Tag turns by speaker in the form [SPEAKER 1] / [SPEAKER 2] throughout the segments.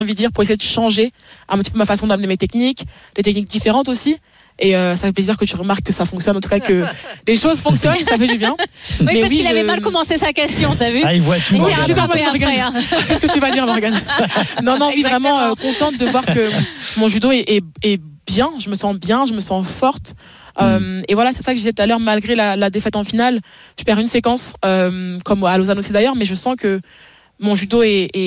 [SPEAKER 1] envie de dire, pour essayer de changer un petit peu ma façon d'amener mes techniques, des techniques différentes aussi. Et ça fait plaisir que tu remarques que ça fonctionne, en tout cas que les choses fonctionnent, ça fait du bien.
[SPEAKER 2] Oui, mais parce qu'il avait mal commencé sa question, t'as vu?
[SPEAKER 3] Ah, il voit tout.
[SPEAKER 1] Qu'est-ce que tu vas dire, Morgane? Non, oui, vraiment contente de voir que mon judo est bien, je me sens forte. Et voilà, c'est ça que je disais tout à l'heure, malgré la défaite en finale, je perds une séquence, comme à Lausanne aussi d'ailleurs, mais je sens que mon judo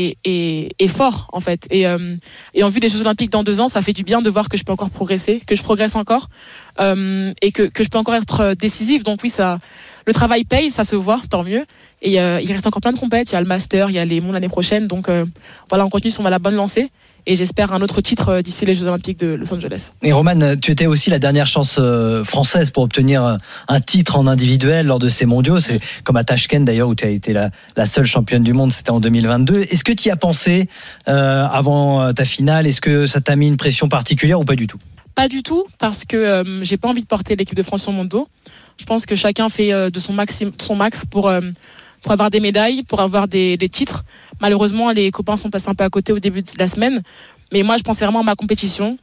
[SPEAKER 1] est fort en fait, et en vue des Jeux Olympiques dans 2 ans, ça fait du bien de voir que je peux encore progresser, que je progresse encore, et que je peux encore être décisive. Donc oui, ça, le travail paye, ça se voit, tant mieux. Et il reste encore plein de compètes, il y a le master, il y a les mondes l'année prochaine, donc voilà, on continue sur la bonne lancée. Et j'espère un autre titre d'ici les Jeux Olympiques de Los Angeles.
[SPEAKER 3] Et Romane, tu étais aussi la dernière chance française pour obtenir un titre en individuel lors de ces mondiaux. C'est comme à Tashkent d'ailleurs, où tu as été la seule championne du monde, c'était en 2022. Est-ce que tu y as pensé avant ta finale? Est-ce que ça t'a mis une pression particulière ou pas du tout?
[SPEAKER 1] Pas du tout, parce que j'ai pas envie de porter l'équipe de France sur mon dos. Je pense que chacun fait de son max pour avoir des médailles, pour avoir des titres. Malheureusement, les copains sont passés un peu à côté au début de la semaine. Mais moi, je pensais vraiment à ma compétition.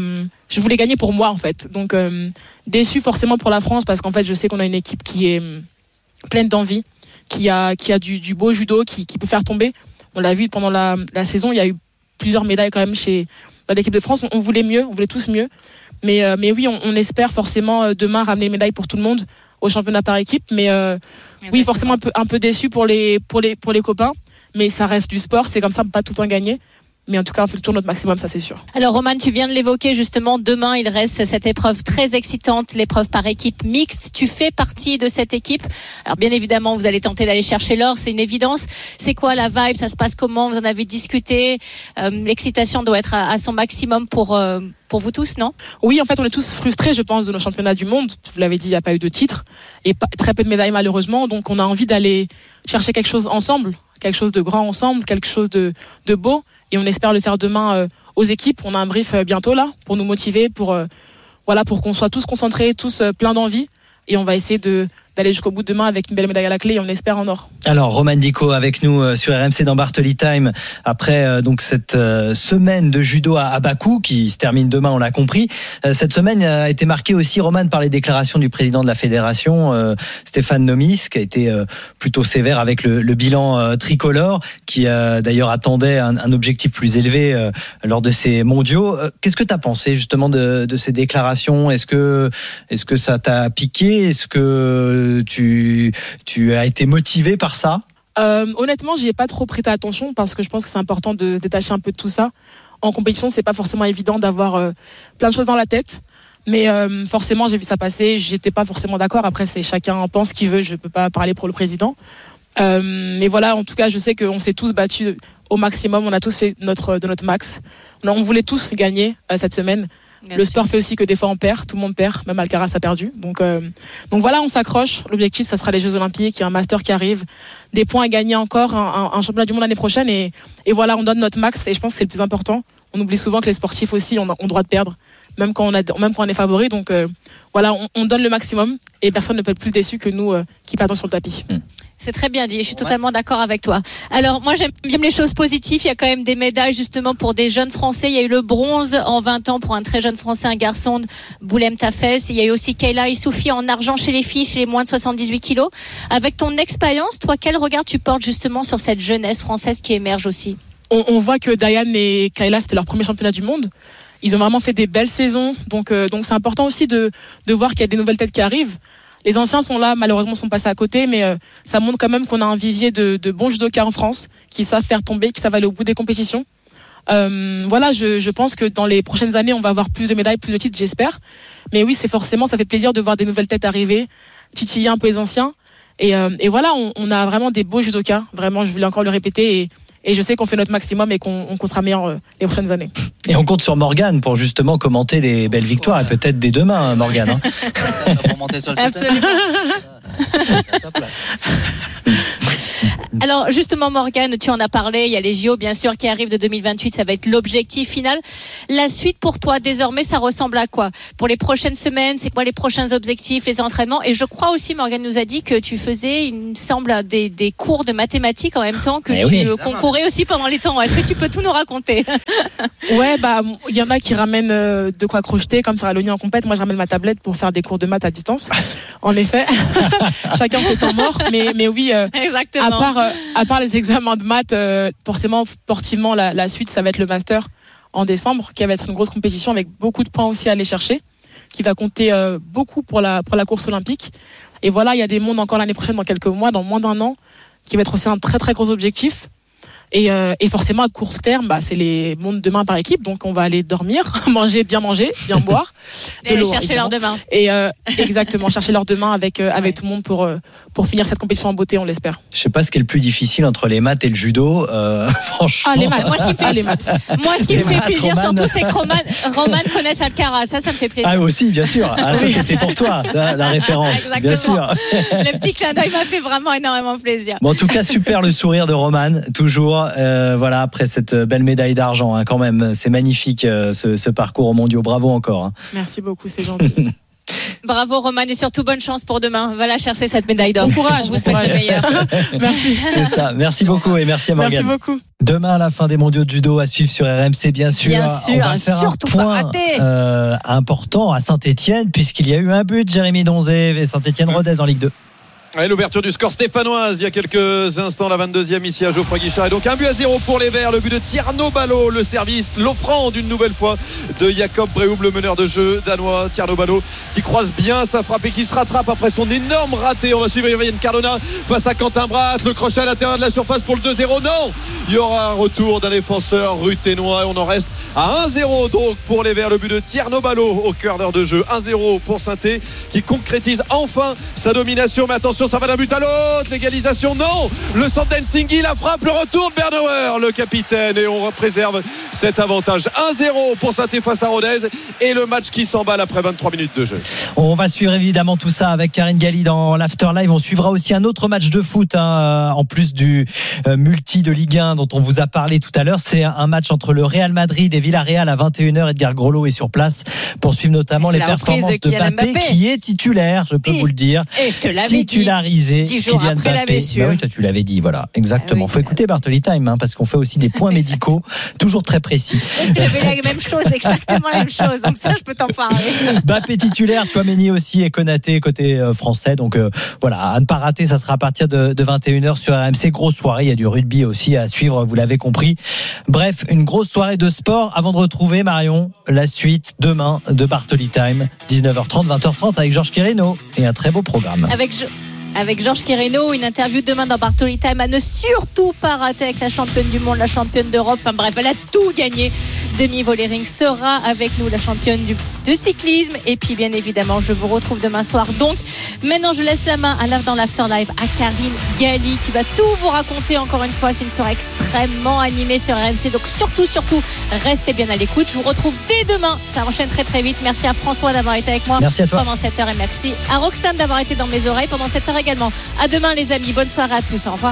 [SPEAKER 1] Je voulais gagner pour moi, en fait. Donc, déçu forcément pour la France, parce qu'en fait, je sais qu'on a une équipe qui est pleine d'envie, qui a du beau judo, qui peut faire tomber. On l'a vu pendant la saison, il y a eu plusieurs médailles quand même dans l'équipe de France. On voulait mieux, on voulait tous mieux. Mais oui, on espère forcément demain ramener une médaille pour tout le monde au championnat par équipe. Mais oui, forcément un peu déçu pour les copains. Mais ça reste du sport, c'est comme ça, on ne peut pas tout le temps gagner. Mais en tout cas, on fait toujours notre maximum, ça c'est sûr.
[SPEAKER 2] Alors Romane, tu viens de l'évoquer justement, demain il reste cette épreuve très excitante, l'épreuve par équipe mixte. Tu fais partie de cette équipe. Alors bien évidemment, vous allez tenter d'aller chercher l'or, c'est une évidence. C'est quoi la vibe? Ça se passe comment? Vous en avez discuté? L'excitation doit être à son maximum pour vous tous, non?
[SPEAKER 1] Oui, en fait, on est tous frustrés, je pense, de nos championnats du monde. Vous l'avez dit, il n'y a pas eu de titre et très peu de médailles malheureusement. Donc on a envie d'aller chercher quelque chose ensemble, quelque chose de grand ensemble, quelque chose de beau. Et on espère le faire demain aux équipes. On a un brief bientôt là pour nous motiver, pour qu'on soit tous concentrés, tous pleins d'envie. Et on va essayer d'aller jusqu'au bout demain avec une belle médaille à la clé et on espère en or.
[SPEAKER 3] Alors Romane Dicot avec nous sur RMC dans Bartoli Time après donc cette semaine de judo à Bakou qui se termine demain, on l'a compris. Cette semaine a été marquée aussi, Romane, par les déclarations du président de la fédération Stéphane Nomis, qui a été plutôt sévère avec le bilan tricolore, qui d'ailleurs attendait un objectif plus élevé lors de ces mondiaux. Qu'est-ce que tu as pensé justement de ces déclarations? Est-ce que ça t'a piqué? Est-ce que tu as été motivé par ça?
[SPEAKER 1] Honnêtement, j'y ai pas trop prêté attention parce que je pense que c'est important de détacher un peu de tout ça. En compétition, c'est pas forcément évident d'avoir plein de choses dans la tête. Mais forcément, j'ai vu ça passer. J'étais pas forcément d'accord. Après, c'est chacun pense ce qu'il veut. Je peux pas parler pour le président. Mais voilà, en tout cas, je sais qu'on s'est tous battus au maximum. On a tous fait de notre max. On voulait tous gagner cette semaine. Le sport fait aussi que des fois on perd, tout le monde perd, même Alcaraz a perdu. Donc voilà, on s'accroche. L'objectif, ça sera les Jeux Olympiques, il y a un master qui arrive, des points à gagner encore, un championnat du monde l'année prochaine. Et voilà, on donne notre max et je pense que c'est le plus important. On oublie souvent que les sportifs aussi ont le droit de perdre, même quand on est favori. Donc voilà, on donne le maximum et personne ne peut être plus déçu que nous qui perdons sur le tapis.
[SPEAKER 2] C'est très bien dit, je suis totalement d'accord avec toi. Alors moi j'aime les choses positives, il y a quand même des médailles justement pour des jeunes Français. Il y a eu le bronze en 20 ans pour un très jeune Français, un garçon, Boulem Tafès. Il y a eu aussi Kayla Issoufi en argent chez les filles, chez les moins de 78 kilos. Avec ton expérience, toi, quel regard tu portes justement sur cette jeunesse française qui émerge aussi?
[SPEAKER 1] On voit que Diane et Kayla, c'était leur premier championnat du monde. Ils ont vraiment fait des belles saisons, donc c'est important aussi de voir qu'il y a des nouvelles têtes qui arrivent. Les anciens sont là, malheureusement sont passés à côté, mais ça montre quand même qu'on a un vivier de bons judokas en France qui savent faire tomber, qui savent aller au bout des compétitions. Voilà, je pense que dans les prochaines années, on va avoir plus de médailles, plus de titres, j'espère. Mais oui, ça fait plaisir de voir des nouvelles têtes arriver, titiller un peu les anciens. Et voilà, on a vraiment des beaux judokas. Vraiment, je voulais encore le répéter. Et je sais qu'on fait notre maximum et qu'on sera meilleur les prochaines années.
[SPEAKER 3] Et on compte sur Morgane pour justement commenter les belles victoires et peut-être dès demain, Morgane.
[SPEAKER 4] Pour monter sur le
[SPEAKER 2] Absolument.
[SPEAKER 4] à sa place.
[SPEAKER 2] Alors justement Morgane, tu en as parlé, il y a les JO bien sûr qui arrivent de 2028, ça va être l'objectif final. La suite pour toi désormais, ça ressemble à quoi? Pour les prochaines semaines, c'est quoi les prochains objectifs, les entraînements? Et je crois aussi, Morgane nous a dit que tu faisais, il me semble, des cours de mathématiques en même temps, que tu concourais aussi pendant les temps. Est-ce que tu peux tout nous raconter?
[SPEAKER 1] Ouais, il y en a qui ramènent de quoi crocheter, comme Sarah Loni en compète. Moi, je ramène ma tablette pour faire des cours de maths à distance. En effet, chacun son temps mort. Mais oui,
[SPEAKER 2] exactement.
[SPEAKER 1] À part les examens de maths, forcément, sportivement, la suite, ça va être le master en décembre, qui va être une grosse compétition avec beaucoup de points aussi à aller chercher, qui va compter beaucoup pour la course olympique. Et voilà, il y a des mondes encore l'année prochaine, dans quelques mois, dans moins d'1 an, qui va être aussi un très très gros objectif. Et forcément à court terme, c'est les mondes demain par équipe, donc on va aller dormir, manger, bien boire,
[SPEAKER 2] et aller chercher l'heure demain.
[SPEAKER 1] Et exactement, chercher l'heure demain avec tout le monde pour finir cette compétition en beauté, on l'espère.
[SPEAKER 3] Je sais pas ce qui est le plus difficile entre les maths et le judo, franchement.
[SPEAKER 1] Les maths.
[SPEAKER 2] Moi, ce qui me fait plaisir surtout, c'est que Roman connaisse Alcaraz, ça me fait plaisir.
[SPEAKER 3] Ah aussi, bien sûr. Ça c'était pour toi, la référence.
[SPEAKER 2] Exactement.
[SPEAKER 3] Bien sûr.
[SPEAKER 2] Le petit clin d'œil m'a fait vraiment énormément plaisir.
[SPEAKER 3] Bon, en tout cas, super le sourire de Roman, toujours. Voilà, après cette belle médaille d'argent, quand même, c'est magnifique ce parcours aux mondiaux. Bravo encore.
[SPEAKER 1] Merci beaucoup, c'est gentil.
[SPEAKER 2] Bravo Roman et surtout bonne chance pour demain. Va la chercher cette médaille d'or.
[SPEAKER 1] Bon courage,
[SPEAKER 2] vous souhaite le meilleur.
[SPEAKER 1] Merci.
[SPEAKER 3] C'est ça. Merci beaucoup et merci à Morgane.
[SPEAKER 1] Merci beaucoup.
[SPEAKER 3] Demain, à la fin des mondiaux de judo à suivre sur RMC, bien sûr.
[SPEAKER 2] Bien sûr,
[SPEAKER 3] on va faire
[SPEAKER 2] surtout
[SPEAKER 3] un point
[SPEAKER 2] pas rater.
[SPEAKER 3] important à Saint-Etienne, puisqu'il y a eu un but, Jérémy Donzé et Saint-Etienne-Rodez en Ligue 2.
[SPEAKER 4] Ouais, l'ouverture du score stéphanoise il y a quelques instants, la 22e ici à Geoffroy Guichard. Et donc 1-0 pour les Verts, le but de Tierno Ballo, le service, l'offrande une nouvelle fois de Jakob Brehoub, le meneur de jeu danois. Tierno Ballo qui croise bien sa frappe et qui se rattrape après son énorme raté. On va suivre Yann Cardona face à Quentin Bratt, le crochet à l'intérieur de la surface pour le 2-0. Non, il y aura un retour d'un défenseur ruténois et on en reste à 1-0 donc pour les Verts, le but de Tierno Ballo au cœur d'heure de jeu. 1-0 pour Saint-Étienne qui concrétise enfin sa domination. Mais attention, ça va d'un but à l'autre, l'égalisation, non, le centre d'Helsinki, la frappe, le retour de Bernauer, le capitaine, et on préserve cet avantage. 1-0 pour Saint-Étienne face à Rodez et le match qui s'emballe après 23 minutes de jeu.
[SPEAKER 3] On va suivre évidemment tout ça avec Karine Galli dans l'After Live. On suivra aussi un autre match de foot en plus du multi de Ligue 1 dont on vous a parlé tout à l'heure. C'est un match entre le Real Madrid et Villarreal à 21h. Edgar Groslo est sur place pour suivre notamment les performances de Mbappé qui est titulaire, je peux vous le dire.
[SPEAKER 2] Et je te l'avais
[SPEAKER 3] titularisé
[SPEAKER 2] 10 jours
[SPEAKER 3] Kylian
[SPEAKER 2] après
[SPEAKER 3] Mbappé.
[SPEAKER 2] la blessure.
[SPEAKER 3] Oui, toi tu l'avais dit, voilà, exactement.
[SPEAKER 2] Oui,
[SPEAKER 3] faut écouter Bartoli Time parce qu'on fait aussi des points médicaux toujours très précis.
[SPEAKER 2] J'avais la même chose, exactement la même chose, donc ça je peux t'en parler.
[SPEAKER 3] Mbappé titulaire, Tchouaméni aussi et Konaté côté français, donc voilà, à ne pas rater, ça sera à partir de 21h sur RMC. Grosse soirée, il y a du rugby aussi à suivre, vous l'avez compris. Bref, une grosse soirée de sport avant de retrouver Marion, la suite demain de Bartoli Time, 19h30, 20h30 avec Georges Quérino et un très beau programme.
[SPEAKER 2] Avec Georges Quérino, une interview demain dans Bartoli Time à ne surtout pas rater avec la championne du monde, la championne d'Europe. Enfin bref, elle a tout gagné. Demi Vollering sera avec nous, la championne de cyclisme. Et puis bien évidemment, je vous retrouve demain soir. Donc maintenant, je laisse la main dans l'After Live à Karine Galli qui va tout vous raconter encore une fois. C'est une soirée extrêmement animée sur RMC. Donc surtout, restez bien à l'écoute. Je vous retrouve dès demain. Ça enchaîne très très vite. Merci à François d'avoir été avec moi pendant cette heure et merci à Roxane d'avoir été dans mes oreilles pendant cette heure également. À demain les amis, bonne soirée à tous, au revoir.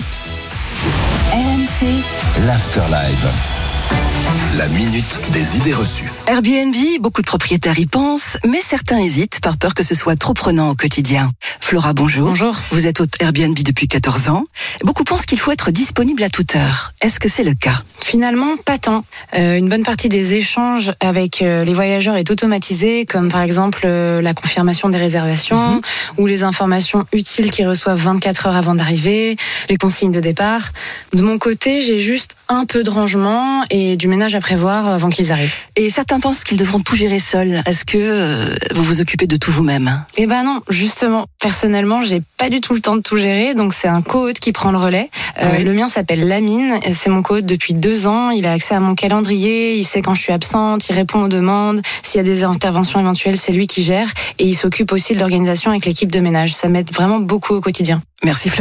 [SPEAKER 5] RMC,
[SPEAKER 6] l'Afterlive. La minute des idées reçues.
[SPEAKER 5] Airbnb, beaucoup de propriétaires y pensent, mais certains hésitent par peur que ce soit trop prenant au quotidien. Flora, bonjour.
[SPEAKER 7] Bonjour.
[SPEAKER 5] Vous êtes hôte Airbnb depuis 14 ans. Beaucoup pensent qu'il faut être disponible à toute heure. Est-ce que c'est le cas ?
[SPEAKER 7] Finalement, pas tant. Une bonne partie des échanges avec les voyageurs est automatisée, comme par exemple la confirmation des réservations ou les informations utiles qu'ils reçoivent 24 heures avant d'arriver, les consignes de départ. De mon côté, j'ai juste un peu de rangement et du ménage à prévoir avant qu'ils arrivent.
[SPEAKER 5] Et certains pensent qu'ils devront tout gérer seuls. Est-ce que vous vous occupez de tout vous-même ?
[SPEAKER 7] Eh ben non, justement. Personnellement, j'ai pas du tout le temps de tout gérer, donc c'est un co-hôte qui prend le relais. Le mien s'appelle Lamine, c'est mon co-hôte depuis 2 ans. Il a accès à mon calendrier, il sait quand je suis absente, il répond aux demandes. S'il y a des interventions éventuelles, c'est lui qui gère. Et il s'occupe aussi de l'organisation avec l'équipe de ménage. Ça m'aide vraiment beaucoup au quotidien.
[SPEAKER 5] Merci Flora.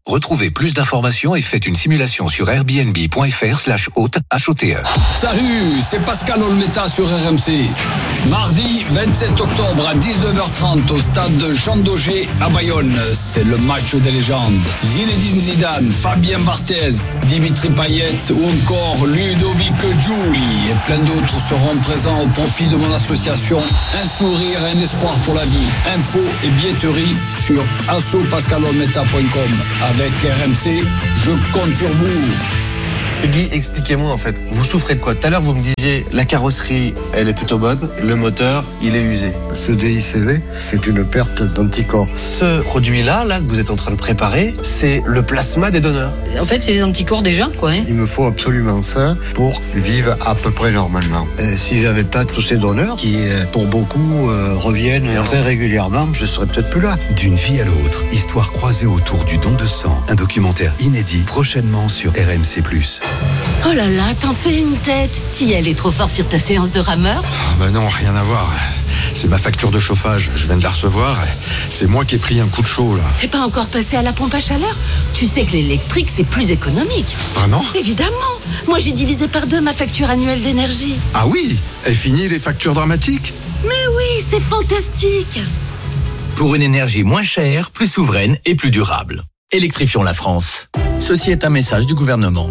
[SPEAKER 6] Retrouvez plus d'informations et faites une simulation sur airbnb.fr/hôte.
[SPEAKER 8] Salut, c'est Pascal Olmeta sur RMC. Mardi 27 octobre à 19h30 au stade Jean Daugé à Bayonne. C'est le match des légendes. Zinedine Zidane, Fabien Barthez, Dimitri Payet ou encore Ludovic Giuli et plein d'autres seront présents au profit de mon association Un sourire et un espoir pour la vie. Info et billetterie sur assopascalolmeta.com. Avec RMC, je compte sur vous.
[SPEAKER 9] Guy, expliquez-moi en fait, vous souffrez de quoi? Tout à l'heure vous me disiez la carrosserie elle est plutôt bonne, le moteur il est usé.
[SPEAKER 10] Ce DICV, c'est une perte d'anticorps.
[SPEAKER 9] Ce produit-là que vous êtes en train de préparer, c'est le plasma des donneurs.
[SPEAKER 11] En fait c'est des anticorps déjà quoi.
[SPEAKER 10] Il me faut absolument ça pour vivre à peu près normalement. Si j'avais pas tous ces donneurs qui pour beaucoup reviennent très régulièrement, je serais peut-être plus là.
[SPEAKER 6] D'une vie à l'autre, histoire croisée autour du don de sang. Un documentaire inédit prochainement sur RMC+.
[SPEAKER 11] Oh là là, t'en fais une tête. T'y allais trop fort sur ta séance de rameur?
[SPEAKER 12] Bah non, rien à voir. C'est ma facture de chauffage, je viens de la recevoir. C'est moi qui ai pris un coup de chaud là.
[SPEAKER 11] T'es pas encore passé à la pompe à chaleur? Tu sais que l'électrique c'est plus économique.
[SPEAKER 12] Vraiment?
[SPEAKER 11] Évidemment. Moi j'ai divisé par 2 ma facture annuelle d'énergie.
[SPEAKER 12] Ah oui? Et fini les factures dramatiques?
[SPEAKER 11] Mais oui, c'est fantastique.
[SPEAKER 13] Pour une énergie moins chère, plus souveraine et plus durable. Électrifions la France. Ceci est un message du gouvernement.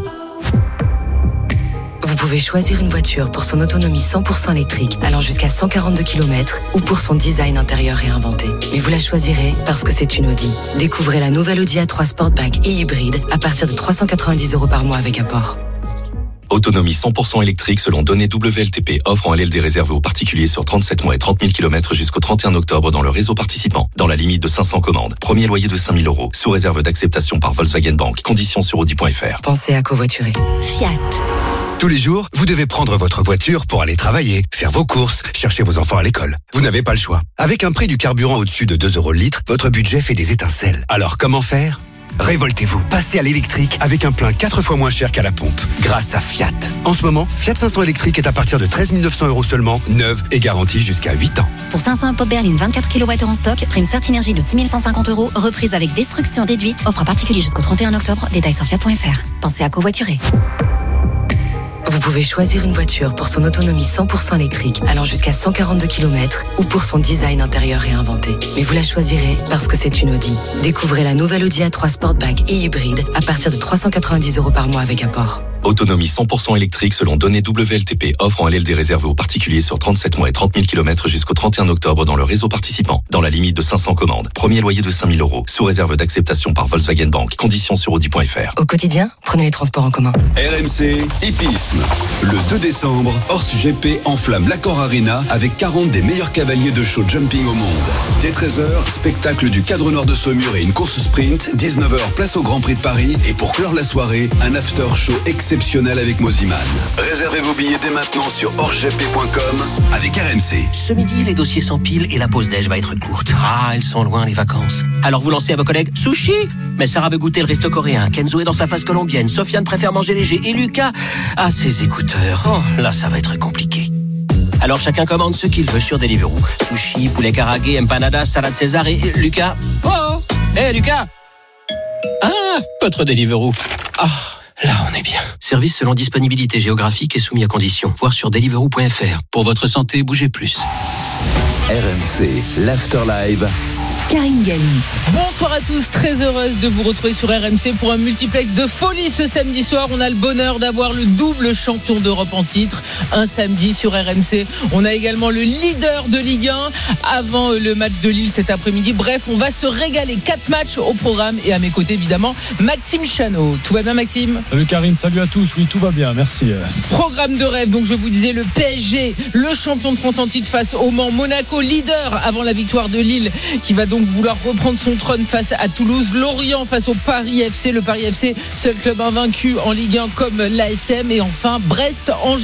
[SPEAKER 14] Vous pouvez choisir une voiture pour son autonomie 100% électrique allant jusqu'à 142 km ou pour son design intérieur réinventé. Mais vous la choisirez parce que c'est une Audi. Découvrez la nouvelle Audi A3 Sportback et hybride à partir de 390 € par mois avec apport.
[SPEAKER 15] Autonomie 100% électrique selon données WLTP, offre en LLD réservé aux particuliers sur 37 mois et 30 000 km jusqu'au 31 octobre dans le réseau participant, dans la limite de 500 commandes. Premier loyer de 5 000 €, sous réserve d'acceptation par Volkswagen Bank. Conditions sur Audi.fr.
[SPEAKER 14] Pensez à covoiturer.
[SPEAKER 11] Fiat.
[SPEAKER 6] Tous les jours, vous devez prendre votre voiture pour aller travailler, faire vos courses, chercher vos enfants à l'école. Vous n'avez pas le choix. Avec un prix du carburant au-dessus de 2 € le litre, votre budget fait des étincelles. Alors comment faire ? Révoltez-vous, passez à l'électrique avec un plein 4 fois moins cher qu'à la pompe, grâce à Fiat. En ce moment, Fiat 500 électrique est à partir de 13 900 € seulement, neuve et garantie jusqu'à 8 ans.
[SPEAKER 16] Pour 500 pop berline 24 kWh en stock, prime Certinergie de 6 150 €, reprise avec destruction déduite, offre à particulier jusqu'au 31 octobre, détails sur fiat.fr. Pensez à covoiturer.
[SPEAKER 14] Vous pouvez choisir une voiture pour son autonomie 100% électrique allant jusqu'à 142 km ou pour son design intérieur réinventé. Mais vous la choisirez parce que c'est une Audi. Découvrez la nouvelle Audi A3 Sportback et hybride à partir de 390 € par mois avec apport.
[SPEAKER 15] Autonomie 100% électrique selon données WLTP, offre en LLD réservé aux particuliers sur 37 mois et 30 000 km jusqu'au 31 octobre dans le réseau participant, dans la limite de 500 commandes. Premier loyer de 5 000 €, sous réserve d'acceptation par Volkswagen Bank. Conditions sur Audi.fr.
[SPEAKER 14] Au quotidien, prenez les transports en commun.
[SPEAKER 17] RMC Hippisme. Le 2 décembre, Horse GP enflamme l'Accor Arena avec 40 des meilleurs cavaliers de show jumping au monde. Dès 13h, spectacle du cadre nord de Saumur et une course sprint. 19h, place au Grand Prix de Paris. Et pour clore la soirée, un after show exceptionnel avec Moziman. Réservez vos billets dès maintenant sur horsegp.com avec RMC.
[SPEAKER 18] Ce midi, les dossiers s'empilent et la pause déj va être courte. Ah, elles sont loin les vacances. Alors vous lancez à vos collègues sushi. Mais Sarah veut goûter le resto coréen. Kenzo est dans sa phase colombienne. Sofiane préfère manger léger. Et Lucas a ses écouteurs. Oh, là, ça va être compliqué. Alors chacun commande ce qu'il veut sur Deliveroo. Sushi, poulet karagué, empanada, salade César et Lucas. Oh, hé Lucas. Ah, votre Deliveroo. Ah. Là, on est bien. Service selon disponibilité géographique et soumis à conditions. Voir sur deliveroo.fr. Pour votre santé, bougez plus.
[SPEAKER 6] RMC, l'Afterlive.
[SPEAKER 19] Karine Galli. Bonsoir à tous, très heureuse de vous retrouver sur RMC pour un multiplex de folie ce samedi soir. On a le bonheur d'avoir le double champion d'Europe en titre un samedi sur RMC. On a également le leader de Ligue 1 avant le match de Lille cet après-midi. Bref, on va se régaler. 4 matchs au programme et à mes côtés évidemment Maxime Chanot. Tout va bien Maxime ?
[SPEAKER 20] Salut Karine, salut à tous. Oui, tout va bien, merci.
[SPEAKER 19] Programme de rêve, donc je vous disais le PSG, le champion de France en titre face au Mans. Monaco, leader avant la victoire de Lille qui va donc vouloir reprendre son trône face à Toulouse. Lorient face au Paris FC. Le Paris FC, seul club invaincu en Ligue 1 comme l'ASM. Et enfin Brest-Angers. On va tout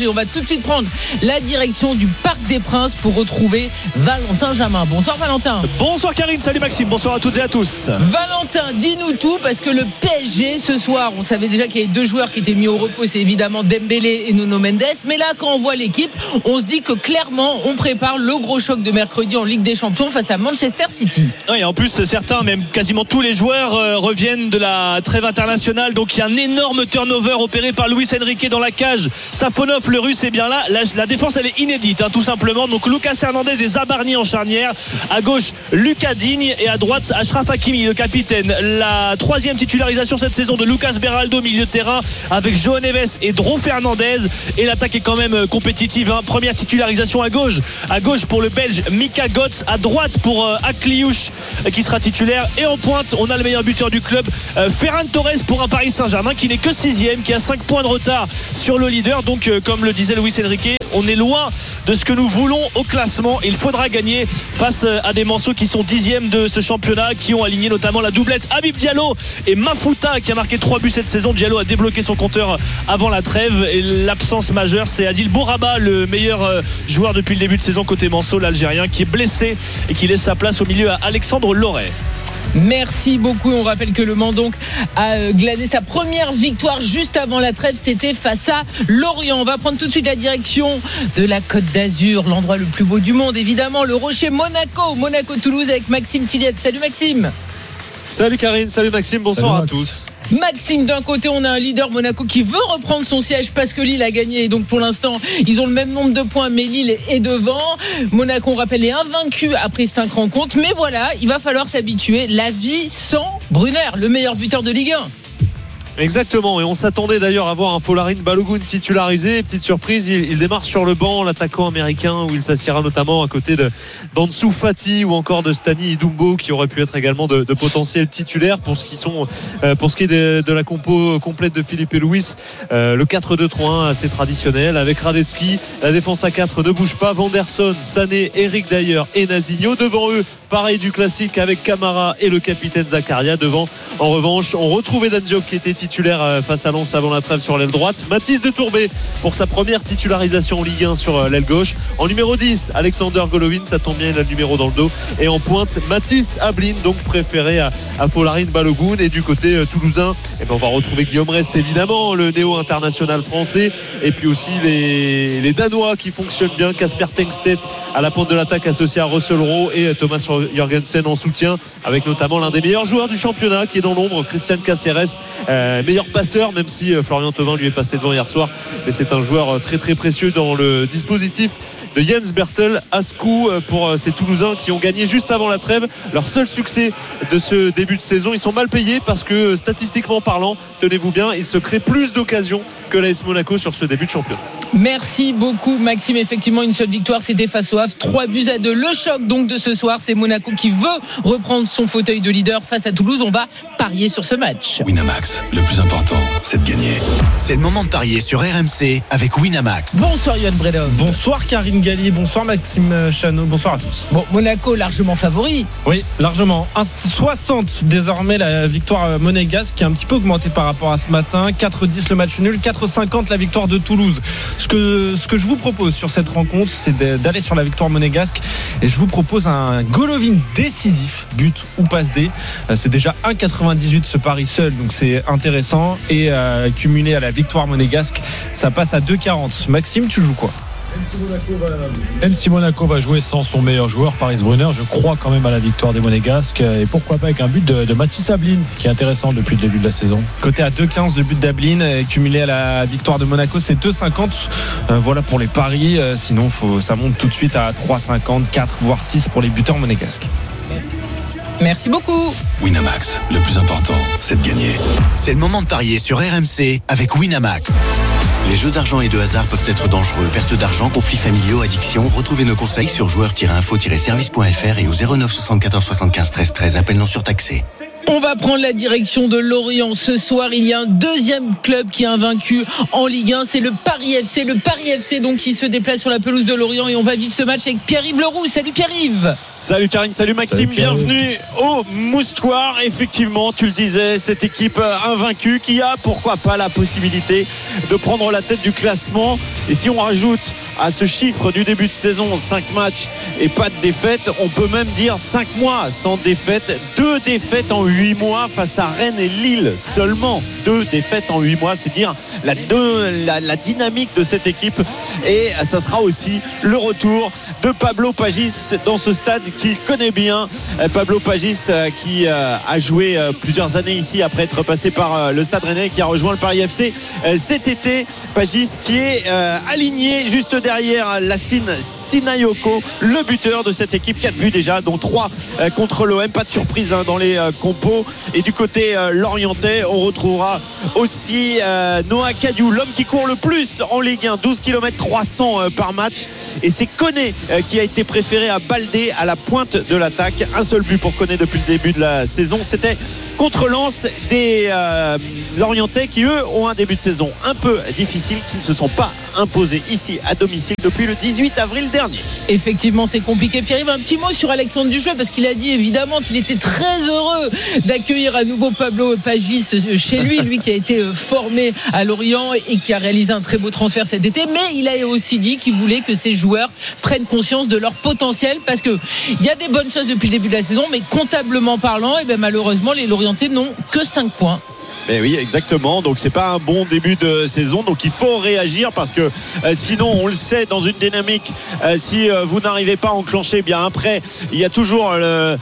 [SPEAKER 19] de suite prendre la direction du Parc des Princes pour retrouver Valentin Jamin. Bonsoir Valentin.
[SPEAKER 21] Bonsoir Karine, salut Maxime, bonsoir à toutes et à tous.
[SPEAKER 19] Valentin, dis-nous tout parce que le PSG ce soir, on savait déjà qu'il y avait 2 joueurs qui étaient mis au repos, c'est évidemment Dembélé et Nuno Mendes, mais là quand on voit l'équipe, on se dit que clairement on prépare le gros choc de mercredi en Ligue des Champions face à Manchester City.
[SPEAKER 21] Oui, en plus certains, même quasiment tous les joueurs reviennent de la trêve internationale, donc il y a un énorme turnover opéré par Luis Enrique dans la cage. Safonov, le russe, est bien là. La défense elle est inédite, tout simplement. Donc Lucas Hernandez et Zabarni en charnière, à gauche Lucas Digne et à droite Achraf Hakimi, le capitaine. La 3e titularisation cette saison de Lucas Beraldo, milieu de terrain, avec João Neves et Dro Fernandez, et l'attaque est quand même compétitive, Première titularisation à gauche pour le Belge Mika Götze, à droite pour Akliouche qui sera titulaire, et en pointe on a le meilleur buteur du club, Ferran Torres, pour un Paris Saint-Germain qui n'est que 6e, qui a 5 points de retard sur le leader. Donc comme le disait Luis Enrique, on est loin de ce que nous voulons au classement. Il faudra gagner face à des Manceaux qui sont 10e de ce championnat, qui ont aligné notamment la doublette Habib Diallo et Mafuta, qui a marqué 3 buts cette saison. Diallo a débloqué son compteur avant la trêve, et l'absence majeure, c'est Adil Bouraba, le meilleur joueur depuis le début de saison côté Manceaux, l'Algérien, qui est blessé et qui laisse sa place au milieu à Alexandre Loret.
[SPEAKER 19] Merci beaucoup. On rappelle que Le Mans donc a glané sa première victoire juste avant la trêve. C'était face à Lorient. On va prendre tout de suite la direction de la Côte d'Azur, l'endroit le plus beau du monde, évidemment, le Rocher Monaco-Toulouse avec Maxime Tilliette. Salut Maxime.
[SPEAKER 4] Salut Karine, salut Maxime, bonsoir à tous.
[SPEAKER 19] Maxime, d'un côté on a un leader Monaco qui veut reprendre son siège parce que Lille a gagné, et donc pour l'instant ils ont le même nombre de points, mais Lille est devant. Monaco, on rappelle, est invaincu après 5 rencontres, mais voilà, il va falloir s'habituer. La vie sans Brunner, le meilleur buteur de Ligue 1.
[SPEAKER 4] Exactement, et on s'attendait d'ailleurs à voir un Folarin Balogun titularisé. Petite surprise, il démarre sur le banc, l'attaquant américain, où il s'assiera notamment à côté d'Ansu Fati ou encore de Stani Dumbo, qui aurait pu être également de potentiels titulaires. Pour ce qui est de la compo complète de Philippe et Louis, le 4-2-3-1 assez traditionnel avec Radetzky. La défense à 4 ne bouge pas. Vanderson, Sané, Eric Dyer et Nazinho. Devant eux, pareil du classique avec Camara et le capitaine Zakaria. Devant, en revanche, on retrouvait Dan Diop qui était titulaire face à Lens avant la trêve sur l'aile droite. Mathys de Tourbet pour sa première titularisation en Ligue 1 sur l'aile gauche. En numéro 10, Alexander Golovin, ça tombe bien, il a le numéro dans le dos. Et en pointe, Mathis Ablin, donc préféré à Folarin Balogun. Et du côté toulousain, on va retrouver Guillaume Rest, évidemment, le néo-international français. Et puis aussi les Danois qui fonctionnent bien, Kasper Tengstedt à la pointe de l'attaque associé à Russell Rowe, et Thomas Jorgensen en soutien, avec notamment l'un des meilleurs joueurs du championnat qui est dans l'ombre, Christian Caceres, meilleur passeur, même si Florian Thauvin lui est passé devant hier soir, mais c'est un joueur très très précieux dans le dispositif de Jens Bertel Ascou pour ces Toulousains qui ont gagné juste avant la trêve. Leur seul succès de ce début de saison. Ils sont mal payés parce que statistiquement parlant, tenez-vous bien, il se crée plus d'occasions que l'AS Monaco sur ce début de championnat.
[SPEAKER 19] Merci beaucoup Maxime. Effectivement, une seule victoire, c'était face au Havre, 3-2. Le choc donc de ce soir, c'est Monaco qui veut reprendre son fauteuil de leader face à Toulouse. On va parier sur ce match.
[SPEAKER 17] Winamax, le plus important, c'est de gagner. C'est le moment de parier sur RMC avec Winamax.
[SPEAKER 19] Bonsoir Yoann Bredov.
[SPEAKER 22] Bonsoir Karine Galli, bonsoir Maxime Chano, bonsoir à tous.
[SPEAKER 19] Bon, Monaco largement favori.
[SPEAKER 22] Oui, largement. 1,60 désormais la victoire monégasque, qui a un petit peu augmenté par rapport à ce matin. 4,10 le match nul, 4,50 la victoire de Toulouse. Ce que je vous propose sur cette rencontre, c'est d'aller sur la victoire monégasque, et je vous propose un Golovin décisif, but ou passe D. C'est déjà 1,98 ce pari seul, donc c'est intéressant, et cumulé à la victoire monégasque, ça passe à 2,40. Maxime, tu joues quoi?
[SPEAKER 20] Même si Monaco va jouer sans son meilleur joueur, Paris Brunner, je crois quand même à la victoire des Monégasques, et pourquoi pas avec un but de Mathys Ablin qui est intéressant depuis le début de la saison.
[SPEAKER 22] Côté à 2,15 le but d'Ablin, cumulé à la victoire de Monaco, c'est 2,50. Voilà pour les paris, sinon ça monte tout de suite à 3,50, 4 voire 6 pour les buteurs monégasques.
[SPEAKER 19] Merci beaucoup.
[SPEAKER 17] Winamax, le plus important, c'est de gagner. C'est le moment de parier sur RMC avec Winamax. Les jeux d'argent et de hasard peuvent être dangereux. Perte d'argent, conflits familiaux, addiction. Retrouvez nos conseils sur joueurs-info-service.fr et au 09 74 75 13 13. Appel non surtaxé.
[SPEAKER 19] On va prendre la direction de Lorient. Ce soir, il y a un deuxième club qui est invaincu en Ligue 1. C'est le Paris FC. Le Paris FC donc qui se déplace sur la pelouse de Lorient et on va vivre ce match avec Pierre-Yves Leroux. Salut Pierre-Yves.
[SPEAKER 1] Salut Karine, salut Maxime. Bienvenue au Moustoir. Effectivement, tu le disais, cette équipe invaincue qui a pourquoi pas la possibilité de prendre la tête du classement. Et si on rajoute à ce chiffre du début de saison 5 matchs et pas de défaite, on peut même dire 5 mois sans défaite. 2 défaites en 8 mois face à Rennes et Lille. Seulement 2 défaites en 8 mois, c'est dire la dynamique de cette équipe. Et ça sera aussi le retour de Pablo Pagis dans ce stade qu'il connaît bien. Pablo Pagis qui a joué plusieurs années ici après être passé par le Stade Rennais, qui a rejoint le Paris FC cet été. Pagis qui est aligné juste derrière Lassine Sinayoko, le buteur de cette équipe. 4 buts déjà, dont 3 contre l'OM. Pas de surprise dans les compos. Et du côté lorientais, on retrouvera aussi Noah Kadiou, l'homme qui court le plus en Ligue 1, 12 km 300 par match. Et c'est Koné qui a été préféré à Baldé à la pointe de l'attaque. Un seul but pour Koné depuis le début de la saison. C'était contre Lens, des Lorientais qui eux ont un début de saison un peu difficile, qui ne se sont pas imposés ici à domicile depuis le 18 avril dernier.
[SPEAKER 19] Effectivement, c'est compliqué. Pierre-Yves, un petit mot sur Alexandre Ducheux, parce qu'il a dit évidemment qu'il était très heureux d'accueillir à nouveau Pablo Pagis chez lui qui a été formé à Lorient et qui a réalisé un très beau transfert cet été. Mais il a aussi dit qu'il voulait que ses joueurs prennent conscience de leur potentiel, parce que il y a des bonnes choses depuis le début de la saison, mais comptablement parlant, et malheureusement les Lorientais n'ont que 5 points.
[SPEAKER 1] Mais oui, exactement. Donc c'est pas un bon début de saison. Donc il faut réagir, parce que sinon, on le sait, dans une dynamique, si vous n'arrivez pas à enclencher, eh bien après, il y a toujours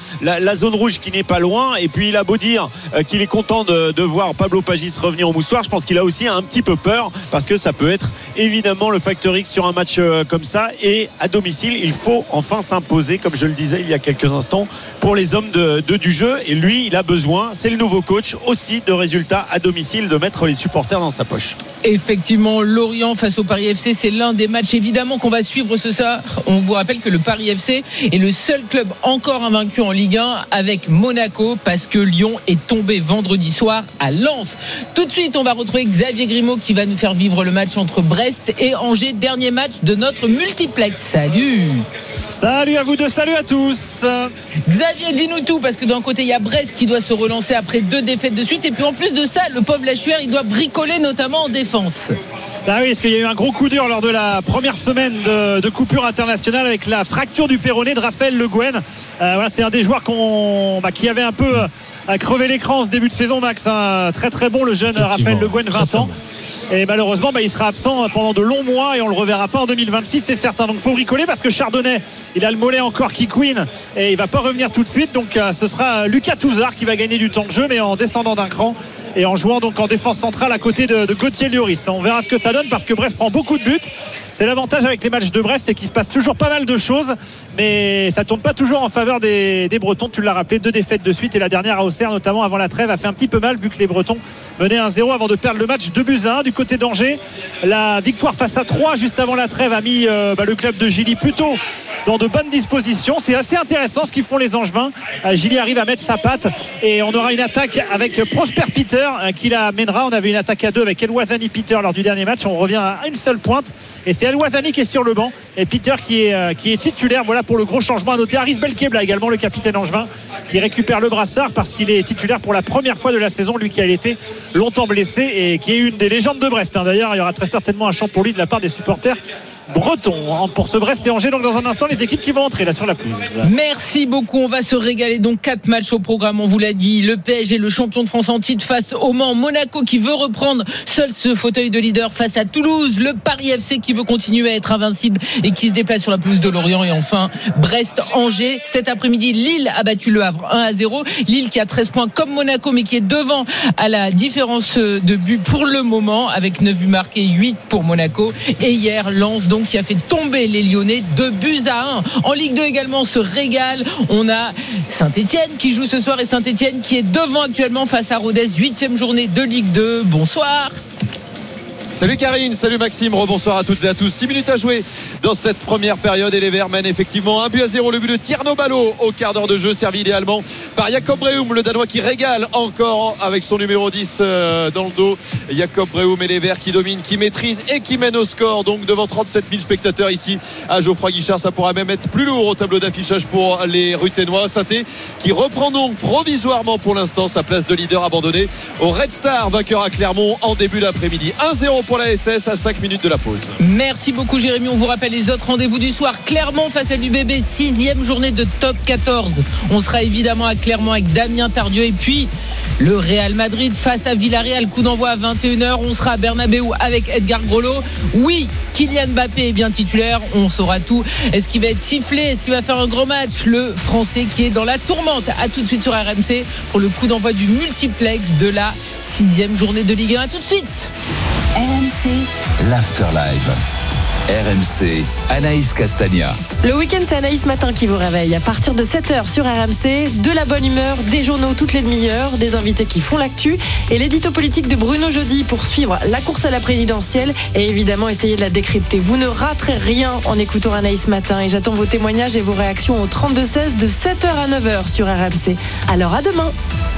[SPEAKER 1] la zone rouge qui n'est pas loin. Et puis il a beau dire qu'il est content de voir Pablo Pagis revenir au Moustoir, je pense qu'il a aussi un petit peu peur, parce que ça peut être évidemment le facteur X sur un match comme ça. Et à domicile, il faut enfin s'imposer, comme je le disais il y a quelques instants, pour les hommes du jeu. Et lui, il a besoin, c'est le nouveau coach aussi, de résultats à domicile, de mettre les supporters dans sa poche.
[SPEAKER 19] Effectivement, Lorient face au Paris FC, c'est l'un des matchs évidemment qu'on va suivre ce soir. On vous rappelle que le Paris FC est le seul club encore invaincu en Ligue 1 avec Monaco, parce que Lyon est tombé vendredi soir à Lens. Tout de suite, on va retrouver Xavier Grimaud qui va nous faire vivre le match entre Brest et Angers, dernier match de notre multiplex. Salut
[SPEAKER 21] à vous deux, salut à tous.
[SPEAKER 19] Xavier, dis-nous tout, parce que d'un côté il y a Brest qui doit se relancer après 2 défaites de suite, et puis en plus de ça, le pauvre Lachuer, il doit bricoler notamment en défense.
[SPEAKER 21] Ah oui, parce qu'il y a eu un gros coup dur lors de la première semaine de coupure internationale, avec la fracture du péroné de Raphaël Le Guen. C'est un des joueurs qui avait un peu crevé l'écran en ce début de saison, Max. Très très bon, le jeune Raphaël Le Guen, 20 ans. Et malheureusement, il sera absent pendant de longs mois et on le reverra pas en 2026, c'est certain. Donc il faut bricoler, parce que Chardonnay, il a le mollet encore qui couine et il va pas revenir tout de suite. Donc ce sera Lucas Touzard qui va gagner du temps de jeu, mais en descendant d'un cran et en jouant donc en défense centrale à côté de Gauthier Lloris. On verra ce que ça donne, parce que Brest prend beaucoup de buts. C'est l'avantage avec les matchs de Brest, c'est qu'il se passe toujours pas mal de choses, mais ça tourne pas toujours en faveur des Bretons. Tu l'as rappelé, 2 défaites de suite, et la dernière à Auxerre, notamment avant la trêve, a fait un petit peu mal, vu que les Bretons menaient 1-0 avant de perdre le match 2-1. Du côté d'Angers, la victoire face à 3 juste avant la trêve a mis le club de Gilly plutôt dans de bonnes dispositions. C'est assez intéressant ce qu'ils font les Angevins. Gilly arrive à mettre sa patte, et on aura une attaque avec Prosper Peter qui la mènera. On avait une attaque à 2 avec El Ouazzani Peter lors du dernier match. On revient à une seule pointe, et c'est El Ouazzani qui est sur le banc et Peter qui est titulaire. Voilà pour le gros changement à noter. Aris Belkebla également, le capitaine angevin, qui récupère le brassard parce qu'il est titulaire pour la première fois de la saison, lui qui a été longtemps blessé et qui est une des légendes de Brest. D'ailleurs, il y aura très certainement un chant pour lui de la part des supporters breton pour ce Brest et Angers. Donc dans un instant, les équipes qui vont entrer là sur la pelouse.
[SPEAKER 19] Merci beaucoup, on va se régaler. Donc 4 matchs au programme, on vous l'a dit. Le PSG, le champion de France en titre, face au Mans. Monaco qui veut reprendre seul ce fauteuil de leader face à Toulouse. Le Paris FC qui veut continuer à être invincible et qui se déplace sur la pelouse de Lorient. Et enfin Brest, Angers. Cet après-midi, Lille a battu le Havre 1-0. Lille qui a 13 points comme Monaco, mais qui est devant à la différence de but pour le moment, avec 9 buts marqués, 8 pour Monaco. Et hier, Lens donc qui a fait tomber les Lyonnais 2-1. En Ligue 2 également, on se régale. On a Saint-Etienne qui joue ce soir, et Saint-Etienne qui est devant actuellement face à Rodez, 8e journée de Ligue 2. Bonsoir.
[SPEAKER 4] Salut Karine, salut Maxime, rebonsoir à toutes et à tous. 6 minutes à jouer dans cette première période et les Verts mènent effectivement 1-0. Le but de Tierno Ballo au quart d'heure de jeu, servi idéalement par Jakob Breum, le Danois qui régale encore avec son numéro 10 dans le dos. Jakob Breum et les Verts qui dominent, qui maîtrisent et qui mènent au score. Donc devant 37 000 spectateurs ici à Geoffroy-Guichard, ça pourra même être plus lourd au tableau d'affichage pour les Ruthénois. Saint-Étienne qui reprend donc provisoirement pour l'instant sa place de leader abandonnée au Red Star, vainqueur à Clermont en début d'après-midi. 1-0 pour la SS à 5 minutes de la pause.
[SPEAKER 19] Merci beaucoup Jérémy, on vous rappelle les autres rendez-vous du soir. Clermont face à l'UBB, 6e journée de top 14. On sera évidemment à Clermont avec Damien Tardieu et puis le Real Madrid face à Villarreal, coup d'envoi à 21h. On sera à Bernabéu avec Edgar Groslo. Oui, Kylian Mbappé est bien titulaire, on saura tout. Est-ce qu'il va être sifflé? Est-ce qu'il va faire un gros match? Le Français qui est dans la tourmente. À tout de suite sur RMC pour le coup d'envoi du multiplex de la 6e journée de Ligue 1. À tout de suite.
[SPEAKER 2] RMC, l'Afterlive. RMC, Anaïs Castagna.
[SPEAKER 3] Le week-end, c'est Anaïs Matin qui vous réveille. À partir de 7h sur RMC, de la bonne humeur, des journaux toutes les demi-heures, des invités qui font l'actu et l'édito politique de Bruno Jeudi pour suivre la course à la présidentielle et évidemment essayer de la décrypter. Vous ne raterez rien en écoutant Anaïs Matin et j'attends vos témoignages et vos réactions au 32-16 de 7h à 9h sur RMC. Alors à demain.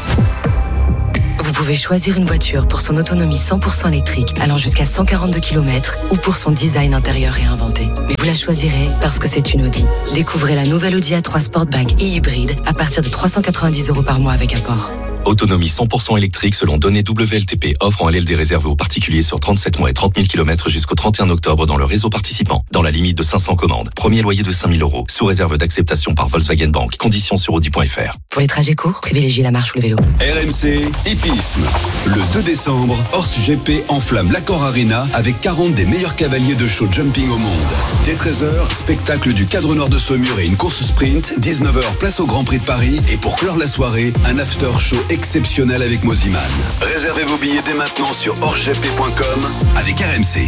[SPEAKER 14] Vous pouvez choisir une voiture pour son autonomie 100% électrique allant jusqu'à 142 km ou pour son design intérieur réinventé. Mais vous la choisirez parce que c'est une Audi. Découvrez la nouvelle Audi A3 Sportback et hybride à partir de 390 € par mois avec apport.
[SPEAKER 15] Autonomie 100% électrique selon données WLTP. Offre en LLD réservée aux particuliers sur 37 mois et 30 000 km jusqu'au 31 octobre dans le réseau participant. Dans la limite de 500 commandes. Premier loyer de 5 000 €. Sous réserve d'acceptation par Volkswagen Bank. Conditions sur Audi.fr.
[SPEAKER 14] Pour les trajets courts, privilégiez la marche ou le vélo.
[SPEAKER 17] RMC Hippisme. Le 2 décembre, Horse GP enflamme l'Accor Arena avec 40 des meilleurs cavaliers de show jumping au monde. Dès 13h, spectacle du Cadre Nord de Saumur et une course sprint. 19h, place au Grand Prix de Paris. Et pour clore la soirée, un after show exceptionnel avec Moziman. Réservez vos billets dès maintenant sur horsegp.com avec RMC.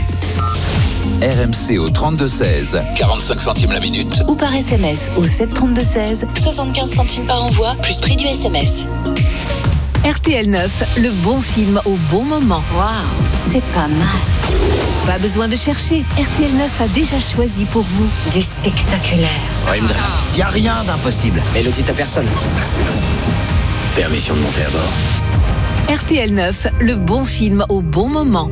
[SPEAKER 2] RMC au 32-16, 45 centimes la minute.
[SPEAKER 16] Ou par SMS au 732-16, 75 centimes par envoi, plus prix du SMS. RTL 9, le bon film au bon moment. Waouh, c'est pas mal. Pas besoin de chercher, RTL 9 a déjà choisi pour vous du spectaculaire.
[SPEAKER 18] Il n'y a rien d'impossible. Mais le dit à personne. Permission de monter à bord.
[SPEAKER 16] RTL 9, le bon film au bon moment.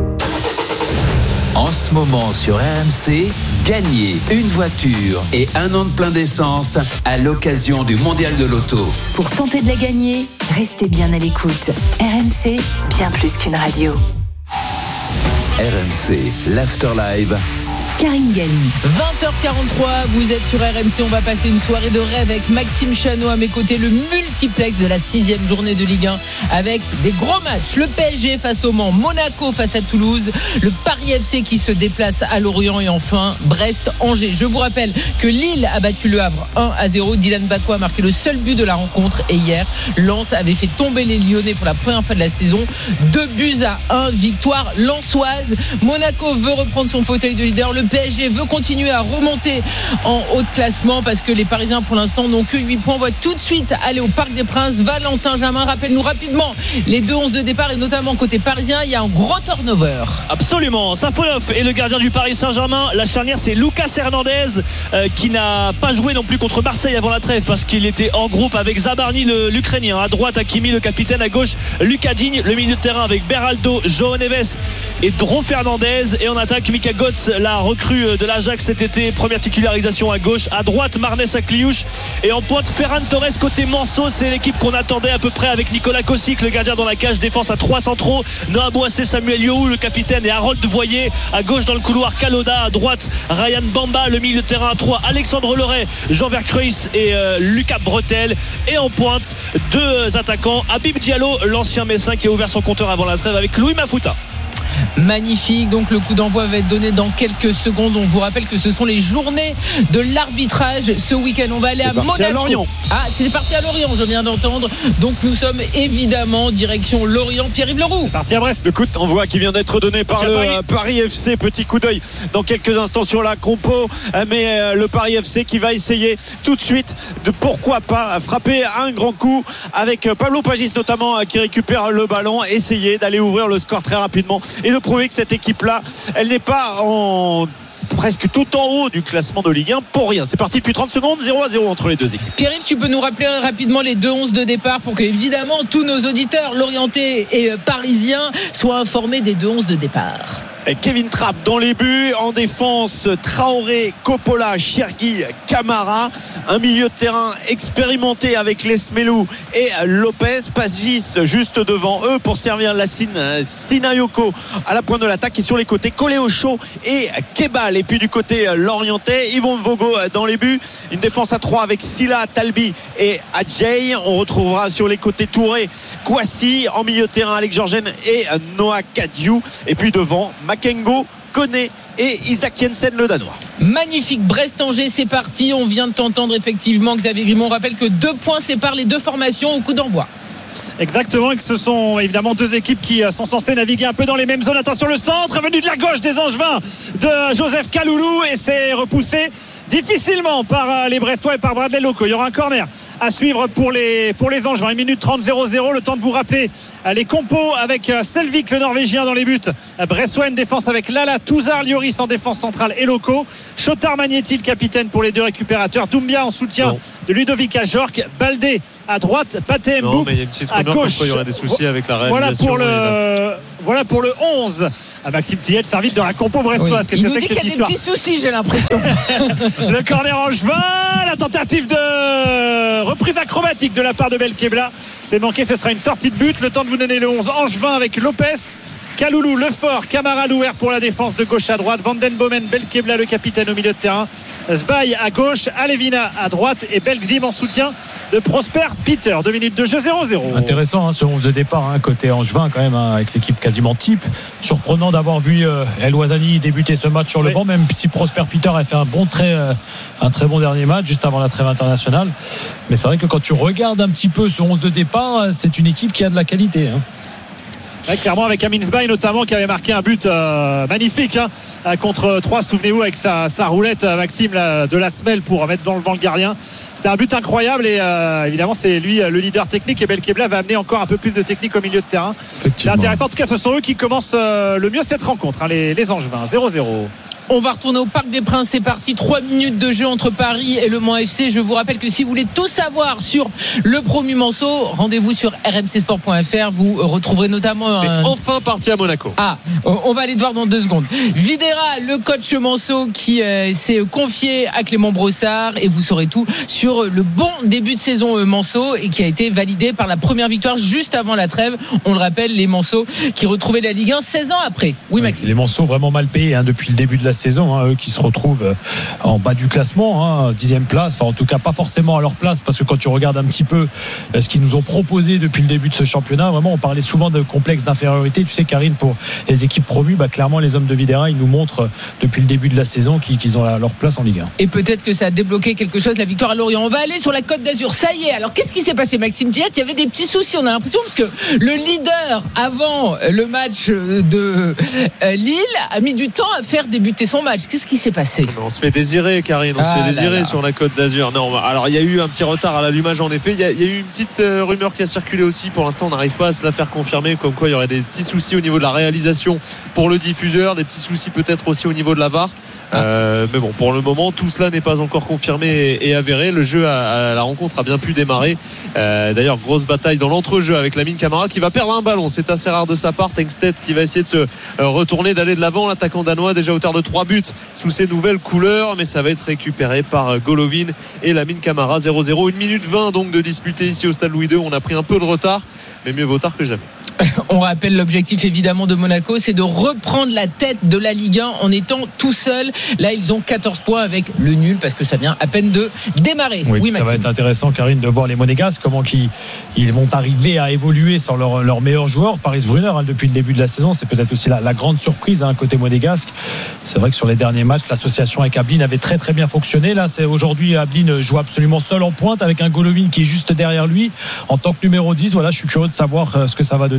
[SPEAKER 2] En ce moment sur RMC, gagnez une voiture et 1 an de plein d'essence à l'occasion du Mondial de l'Auto.
[SPEAKER 16] Pour tenter de la gagner, restez bien à l'écoute. RMC, bien plus qu'une radio.
[SPEAKER 2] RMC, l'Afterlive.
[SPEAKER 16] Karine Galli.
[SPEAKER 19] 20h43, vous êtes sur RMC, on va passer une soirée de rêve avec Maxime Chanot à mes côtés, le multiplex de la 6e journée de Ligue 1 avec des gros matchs, le PSG face au Mans, Monaco face à Toulouse, le Paris FC qui se déplace à Lorient et enfin Brest-Angers. Je vous rappelle que Lille a battu le Havre 1-0, Dylan Bakwa a marqué le seul but de la rencontre et hier, Lens avait fait tomber les Lyonnais pour la première fois de la saison, 2-1, victoire lensoise. Monaco veut reprendre son fauteuil de leader, le PSG veut continuer à remonter en haut de classement parce que les Parisiens pour l'instant n'ont que 8 points. On va tout de suite aller au Parc des Princes. Valentin Jamin, rappelle-nous rapidement les 2 11 de départ et notamment côté parisien, il y a un gros turnover.
[SPEAKER 21] Absolument, Safonov est le gardien du Paris Saint-Germain. La charnière c'est Lucas Hernandez qui n'a pas joué non plus contre Marseille avant la trêve parce qu'il était hors groupe avec Zabarni l'Ukrainien. À droite Hakimi le capitaine, à gauche Lucas Digne, le milieu de terrain avec Beraldo, João Neves et Dro Fernandez et en attaque Mika Götze, la recrue de l'Ajax cet été, première titularisation à gauche, à droite Marnès Akliouche et en pointe Ferran Torres côté Manceau. C'est l'équipe qu'on attendait à peu près avec Nicolas Kosic, le gardien dans la cage, défense à 3 centraux, Noah Boissé, Samuel Yohou le capitaine et Harold Voyer, à gauche dans le couloir Kaloda, à droite Ryan Bamba, le milieu de terrain à 3 Alexandre Leray, Jean Vercreuz et Lucas Bretel et en pointe 2 attaquants, Habib Diallo, l'ancien Messin qui a ouvert son compteur avant la trêve avec Louis Mafuta.
[SPEAKER 19] Magnifique, donc le coup d'envoi va être donné dans quelques secondes. On vous rappelle que ce sont les journées de l'arbitrage ce week-end. On va aller à Monaco. À Lorient. Ah, c'est parti à Lorient, je viens d'entendre. Donc nous sommes évidemment direction Lorient. Pierre-Yves Leroux.
[SPEAKER 1] C'est parti à Brest. Le coup d'envoi qui vient d'être donné par le Paris FC. Petit coup d'œil dans quelques instants sur la compo, mais le Paris FC qui va essayer tout de suite de pourquoi pas frapper un grand coup avec Pablo Pagis notamment qui récupère le ballon, essayer d'aller ouvrir le score très rapidement et de prouver que cette équipe-là, elle n'est pas presque tout en haut du classement de Ligue 1 pour rien. C'est parti depuis 30 secondes, 0-0 entre les deux équipes.
[SPEAKER 19] Pierre-Yves, tu peux nous rappeler rapidement les 2 11 de départ pour que évidemment tous nos auditeurs lorientais et parisiens soient informés des 2 11 de départ.
[SPEAKER 1] Kevin Trapp dans les buts, en défense Traoré, Coppola, Chergui, Camara, un milieu de terrain expérimenté avec Lesmelou et Lopez, Pasgis juste devant eux pour servir Lassine Sinayoko à la pointe de l'attaque, et sur les côtés Coléocho et Kebal. Et puis du côté lorientais, Yvon Vogo dans les buts, une défense à 3 avec Silla, Talbi et Adjei. On retrouvera sur les côtés Touré, Kouassi, en milieu de terrain Alex Georgen et Noah Kadiou, et puis devant Makengo, Koné et Isaac Jensen, le Danois.
[SPEAKER 19] Magnifique. Brest-Angers, c'est parti. On vient de t'entendre effectivement, Xavier Grimont. On rappelle que 2 points séparent les deux formations au coup d'envoi.
[SPEAKER 21] Exactement, et que ce sont évidemment 2 équipes qui sont censées naviguer un peu dans les mêmes zones. Attention, le centre venu de la gauche des Angevins de Joseph Kaloulou, et c'est repoussé difficilement par les Brestois et par Bradley Loco. Il y aura un corner à suivre pour les Angevins. 1 minute 30, 0-0. Le temps de vous rappeler les compos avec Selvik, le Norvégien, dans les buts. Brestois, une défense avec Lala, Touzard, Lloris en défense centrale et Loco. Chotard Magnetti, le capitaine pour les 2 récupérateurs. Doumbia en soutien de Ludovic Ajorc. Baldé à droite, Pathé Mboup à gauche.
[SPEAKER 4] Il y aura des soucis avec la réalisation.
[SPEAKER 21] Voilà pour le 11. Maxime Tillet s'invite dans la compo brestoise.
[SPEAKER 19] Il nous dit qu'il y a des petits soucis, j'ai l'impression.
[SPEAKER 21] Le corner angevin, la tentative de reprise acrobatique de la part de Belkebla, c'est manqué, ce sera une sortie de but. Le temps de vous donner le 11 angevin avec Lopez, Kaloulou, Lefort, Camara, Louer pour la défense de gauche à droite, Vandenbomen, Belkebla le capitaine au milieu de terrain, Zbaï à gauche, Alevina à droite et Belgdim en soutien de Prosper Peter. 2 minutes de jeu, 0-0.
[SPEAKER 20] Intéressant ce 11 de départ côté angevin quand même, avec l'équipe quasiment type. Surprenant d'avoir vu El Ouazzani débuter ce match sur le banc, même si Prosper Peter a fait un très bon dernier match juste avant la trêve internationale. Mais c'est vrai que quand tu regardes un petit peu ce 11 de départ, c'est une équipe qui a de la qualité.
[SPEAKER 21] Ouais, clairement, avec Amin Zbaï notamment, qui avait marqué un but magnifique contre 3, souvenez-vous, avec sa roulette, Maxime, de la semelle pour mettre devant le gardien. C'était un but incroyable, et évidemment c'est lui le leader technique, et Belkebla va amener encore un peu plus de technique au milieu de terrain. C'est intéressant, en tout cas ce sont eux qui commencent le mieux cette rencontre, les Angevins. 0-0.
[SPEAKER 19] On va retourner au Parc des Princes, c'est parti. 3 minutes de jeu entre Paris et le Mans FC. Je vous rappelle que si vous voulez tout savoir sur le promu Manceau, rendez-vous sur rmcsport.fr. Vous retrouverez notamment
[SPEAKER 4] c'est enfin parti à Monaco.
[SPEAKER 19] On va aller te voir dans 2 secondes. Videra, le coach Manceau, qui s'est confié à Clément Brossard, et vous saurez tout sur le bon début de saison Manceau, et qui a été validé par la première victoire juste avant la trêve. On le rappelle, les Manceaux qui retrouvaient la Ligue 1 16 ans après. Oui, Maxime.
[SPEAKER 20] Les Manceaux vraiment mal payés depuis le début de la saison, eux qui se retrouvent en bas du classement, 10e place, enfin en tout cas pas forcément à leur place, parce que quand tu regardes un petit peu ce qu'ils nous ont proposé depuis le début de ce championnat, vraiment on parlait souvent de complexe d'infériorité, tu sais Karine, pour les équipes promues, clairement les hommes de Videra, ils nous montrent depuis le début de la saison qu'ils ont leur place en Ligue 1.
[SPEAKER 19] Et peut-être que ça a débloqué quelque chose, la victoire à Lorient. On va aller sur la Côte d'Azur, ça y est. Alors qu'est-ce qui s'est passé, Maxime Tillet? Il y avait des petits soucis, on a l'impression, parce que le leader avant le match de Lille a mis du temps à faire débuter son match. Qu'est-ce qui s'est passé?
[SPEAKER 4] On se fait désirer, Karine, sur la Côte d'Azur. Non, alors il y a eu un petit retard à l'allumage, en effet. Il y a eu une petite rumeur qui a circulé aussi. Pour l'instant, on n'arrive pas à se la faire confirmer, comme quoi il y aurait des petits soucis au niveau de la réalisation pour le diffuseur, des petits soucis peut-être aussi au niveau de la VAR. Mais bon, pour le moment, tout cela n'est pas encore confirmé et avéré. Le jeu à la rencontre a bien pu démarrer. D'ailleurs, grosse bataille dans l'entrejeu avec Lamine Camara qui va perdre un ballon. C'est assez rare de sa part. Tengstedt qui va essayer de se retourner, d'aller de l'avant. L'attaquant danois, déjà auteur de 3 buts sous ses nouvelles couleurs, mais ça va être récupéré par Golovin et Lamine Camara. 0-0, 1 minute 20 donc de disputer ici au stade Louis II. On a pris un peu de retard, mais mieux vaut tard que jamais.
[SPEAKER 19] On rappelle l'objectif évidemment de Monaco, c'est de reprendre la tête de la Ligue 1 en étant tout seul. Là ils ont 14 points avec le nul, parce que ça vient à peine de démarrer.
[SPEAKER 20] Oui, ça va être intéressant, Karine, de voir les Monégasques, comment ils vont arriver à évoluer sans leur meilleur joueur, Paris Brunner, depuis le début de la saison. C'est peut-être aussi la grande surprise côté monégasque. C'est vrai que sur les derniers matchs, l'association avec Ablin avait très très bien fonctionné. Là, aujourd'hui, Ablin joue absolument seul en pointe avec un Golovin qui est juste derrière lui en tant que numéro 10. Voilà, je suis curieux de savoir ce que ça va donner.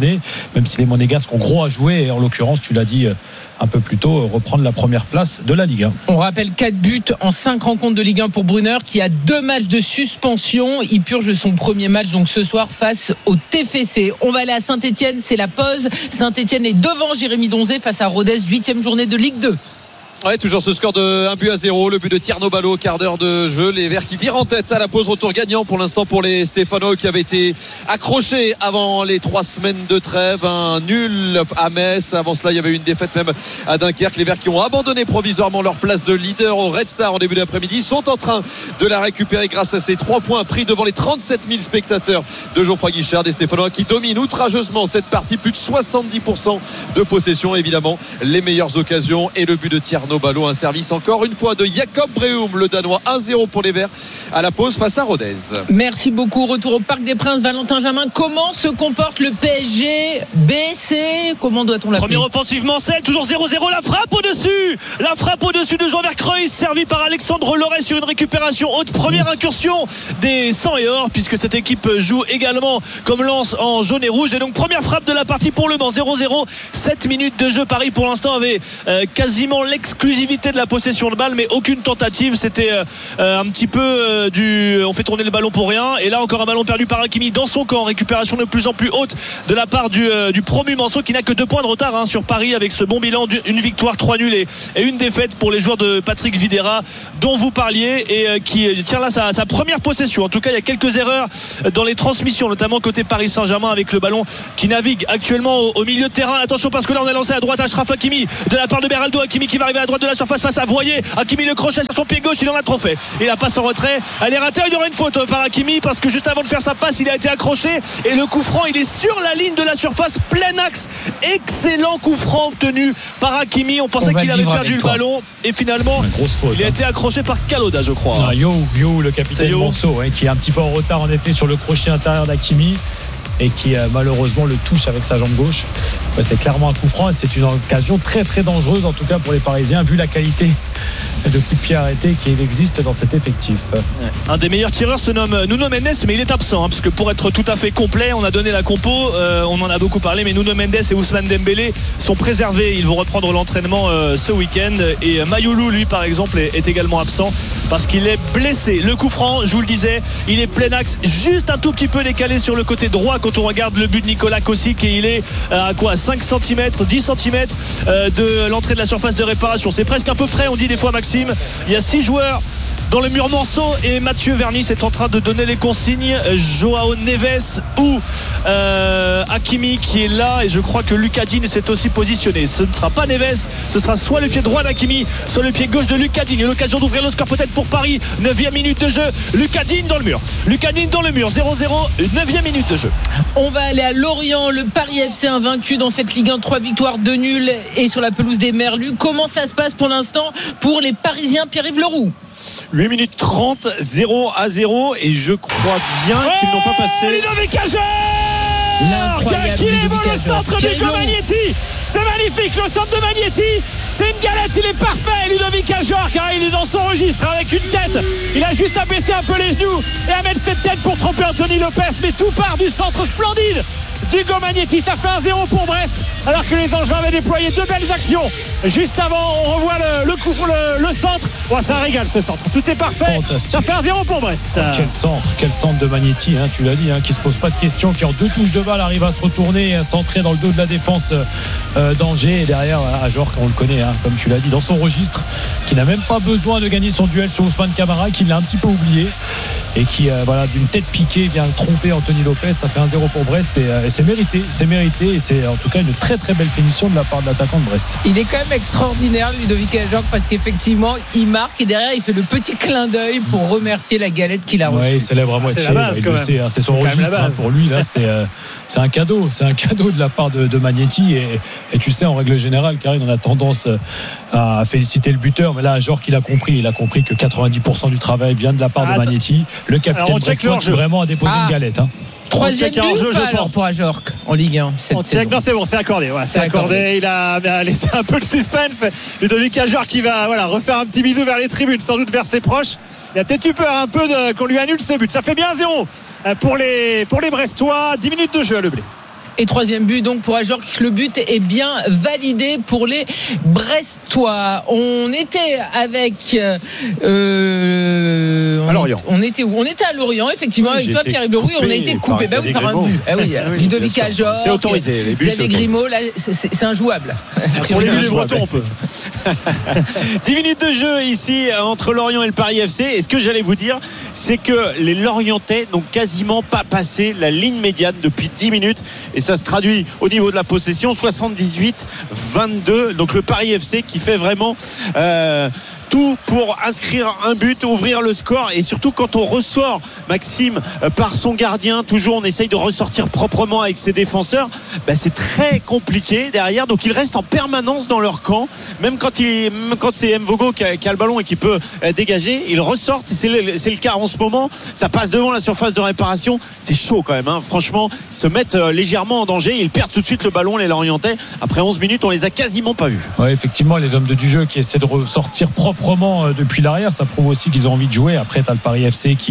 [SPEAKER 20] donné, même si les Monégasques ont gros à jouer, et en l'occurrence, tu l'as dit un peu plus tôt, reprendre la première place de la Ligue 1.
[SPEAKER 19] On rappelle 4 buts en 5 rencontres de Ligue 1 pour Brunner, qui a 2 matchs de suspension. Il purge son premier match donc ce soir face au TFC. On va aller à Saint-Etienne, c'est la pause. Saint-Etienne est devant Jérémy Donzé face à Rodez, 8e journée de Ligue 2.
[SPEAKER 4] Ouais, toujours ce score de 1-0, le but de Tierno Ballo, quart d'heure de jeu, les Verts qui virent en tête à la pause, retour gagnant pour l'instant pour les Stéphanois qui avaient été accrochés avant les 3 semaines de trêve, un nul à Metz, avant cela il y avait eu une défaite même à Dunkerque, les Verts qui ont abandonné provisoirement leur place de leader au Red Star en début d'après-midi sont en train de la récupérer grâce à ces 3 points pris devant les 37 000 spectateurs de Geoffroy Guichard, des Stéphanois qui dominent outrageusement cette partie, plus de 70% de possession, évidemment les meilleures occasions et le but de Tierno Ballo, un service encore une fois de Jacob Breum, le Danois, 1-0 pour les Verts à la pause face à Rodez.
[SPEAKER 19] Merci beaucoup. Retour au Parc des Princes, Valentin Jamin. Comment se comporte le PSG BC? Comment doit-on l'appeler?
[SPEAKER 21] Première offensive Mancel, toujours 0-0, la frappe au-dessus de Jean Vercreuil, servi par Alexandre Loret sur une récupération haute. Première incursion des 100 et or, puisque cette équipe joue également comme Lens en jaune et rouge, et donc première frappe de la partie pour le Mans, 0-0, 7 minutes de jeu. Paris pour l'instant avait quasiment l'exclusivité de la possession de balle, mais aucune tentative. C'était un petit peu on fait tourner le ballon pour rien, et là encore un ballon perdu par Hakimi dans son camp, récupération de plus en plus haute de la part du promu Manceau, qui n'a que 2 points de retard sur Paris, avec ce bon bilan d'une victoire, 3 nuls et une défaite pour les joueurs de Patrick Vieira dont vous parliez, et qui tient là sa première possession. En tout cas il y a quelques erreurs dans les transmissions, notamment côté Paris Saint-Germain, avec le ballon qui navigue actuellement au milieu de terrain. Attention, parce que là on a lancé à droite Achraf Hakimi de la part de Beraldo, Hakimi qui va arriver à droite de la surface face à Voyer, Hakimi le crochet sur son pied gauche, il en a trop fait, et la passe en retrait, elle est ratée. Il y aura une faute par Hakimi, parce que juste avant de faire sa passe il a été accroché, et le coup franc il est sur la ligne de la surface, plein axe. Excellent coup franc obtenu par Hakimi. On pensait qu'il avait perdu le ballon, et finalement il a été accroché par Kaloda, je crois.
[SPEAKER 20] Yo, le capitaine Manceau, qui est un petit peu en retard en effet sur le crochet intérieur d'Hakimi, et qui malheureusement le touche avec sa jambe gauche. C'est clairement un coup franc, et c'est une occasion très très dangereuse, en tout cas pour les Parisiens, vu la qualité de coup de pied arrêté qui existe dans cet effectif.
[SPEAKER 21] Un des meilleurs tireurs se nomme Nuno Mendes, mais il est absent, parce que pour être tout à fait complet, on a donné la compo, on en a beaucoup parlé, mais Nuno Mendes et Ousmane Dembélé sont préservés, ils vont reprendre l'entraînement ce week-end, et Mayoulou lui par exemple est également absent parce qu'il est blessé. Le coup franc, je vous le disais, il est plein axe, juste un tout petit peu décalé sur le côté droit quand on regarde le but de Nicolas Kosic, et il est à quoi, 5 cm, 10 cm de l'entrée de la surface de réparation. C'est presque un peu près, on dit des fois, Maxime. Il y a 6 joueurs dans le mur Manceau, et Mathieu Vernis est en train de donner les consignes. Joao Neves ou Hakimi qui est là, et je crois que Lucas Digne s'est aussi positionné. Ce ne sera pas Neves, ce sera soit le pied droit d'Hakimi, soit le pied gauche de Lucas Digne. L'occasion d'ouvrir le score peut-être pour Paris. 9e minute de jeu, Lucas Digne dans le mur, 0-0, 9e minute de jeu.
[SPEAKER 19] On va aller à Lorient, le Paris FC invaincu dans cette Ligue 1, 3 victoires, 2 nuls, et sur la pelouse des Merlus. Comment ça se passe pour l'instant pour les Parisiens, Pierre-Yves Leroux?
[SPEAKER 1] 8 minutes 30, 0-0, et je crois bien qu'ils n'ont pas passé.
[SPEAKER 21] Ludovic Ajor qui évolue le centre de Magnetti. C'est magnifique, le centre de Magnetti, c'est une galette, il est parfait Ludovic Ajor, car il est dans son registre avec une tête. Il a juste à baisser un peu les genoux et à mettre cette tête pour tromper Anthony Lopez, mais tout part du centre splendide d'Hugo Magnetti. Ça fait 1-0 pour Brest, alors que les Angevins avaient déployé 2 belles actions juste avant. On revoit le centre. Ouais, ça régale ce centre, tout est parfait. Fantastique. Ça fait 1-0 pour Brest.
[SPEAKER 20] Quel centre de Magnetti, tu l'as dit, qui se pose pas de questions, qui en 2 touches de balle arrive à se retourner et à centrer dans le dos de la défense d'Angers, et derrière Ajor, on le connaît, comme tu l'as dit, dans son registre, qui n'a même pas besoin de gagner son duel sur Ousmane Camara, qui l'a un petit peu oublié, et qui d'une tête piquée vient tromper Anthony Lopez. Ça fait 1-0 pour Brest, et c'est mérité, et c'est en tout cas une très très belle finition de la part de l'attaquant de Brest.
[SPEAKER 19] Il est quand même extraordinaire, Ludovic Ajor, parce qu'effectivement il marque, et derrière il fait le petit clin d'œil pour remercier la galette qu'il a reçue.
[SPEAKER 20] Ouais, il célèbre à moitié, il le sait, c'est son registre, pour lui là, c'est un cadeau de la part de Magnetti, et tu sais, en règle générale, Karine, on a tendance à féliciter le buteur, mais là Ajor il a compris que 90% du travail vient de la part de Magnetti, le capitaine brestois, qui vraiment a déposé une galette.
[SPEAKER 19] 3e but jeu, je pense, pour Ajor en Ligue 1
[SPEAKER 21] non, c'est bon, c'est accordé, c'est accordé. Il a laissé un peu de suspense. Ludovic Ajor qui va refaire un petit bisou vers les tribunes, sans doute vers ses proches. Il a peut-être eu peur un peu qu'on lui annule ses buts. Ça fait bien 0 pour les Brestois. 10 minutes de jeu à Leblé.
[SPEAKER 19] Et troisième but donc pour Ajorc, le but est bien validé pour les Brestois. On était avec
[SPEAKER 4] à Lorient.
[SPEAKER 19] On était où? On était à Lorient, effectivement, avec toi, Pierre-Yves Leroux, et on a été coupé par un but. Ah oui, Ludovic Ajorc,
[SPEAKER 4] c'est autorisé. Les buts,
[SPEAKER 19] Xavier Grimaud, là, c'est injouable.
[SPEAKER 21] Pour les buts, les Bretons, on peut.
[SPEAKER 1] 10 minutes de jeu ici entre Lorient et le Paris FC. Et ce que j'allais vous dire, c'est que les Lorientais n'ont quasiment pas passé la ligne médiane depuis 10 minutes. Et ça se traduit au niveau de la possession, 78-22. Donc le Paris FC qui fait vraiment tout pour inscrire un but, ouvrir le score. Et surtout quand on ressort, Maxime, par son gardien, toujours on essaye de ressortir proprement avec ses défenseurs, c'est très compliqué derrière. Donc ils restent en permanence dans leur camp. Même quand c'est Mvogo qui a le ballon et qui peut dégager, ils ressortent. C'est le cas en ce moment. Ça passe devant la surface de réparation. C'est chaud quand même, hein. Franchement, ils se mettent légèrement en danger. Ils perdent tout de suite le ballon, les Lorientais. Après 11 minutes, on les a quasiment pas vus.
[SPEAKER 20] Ouais, effectivement, les hommes du jeu qui essaient de ressortir proprement depuis l'arrière, ça prouve aussi qu'ils ont envie de jouer. Après, tu as le Paris FC qui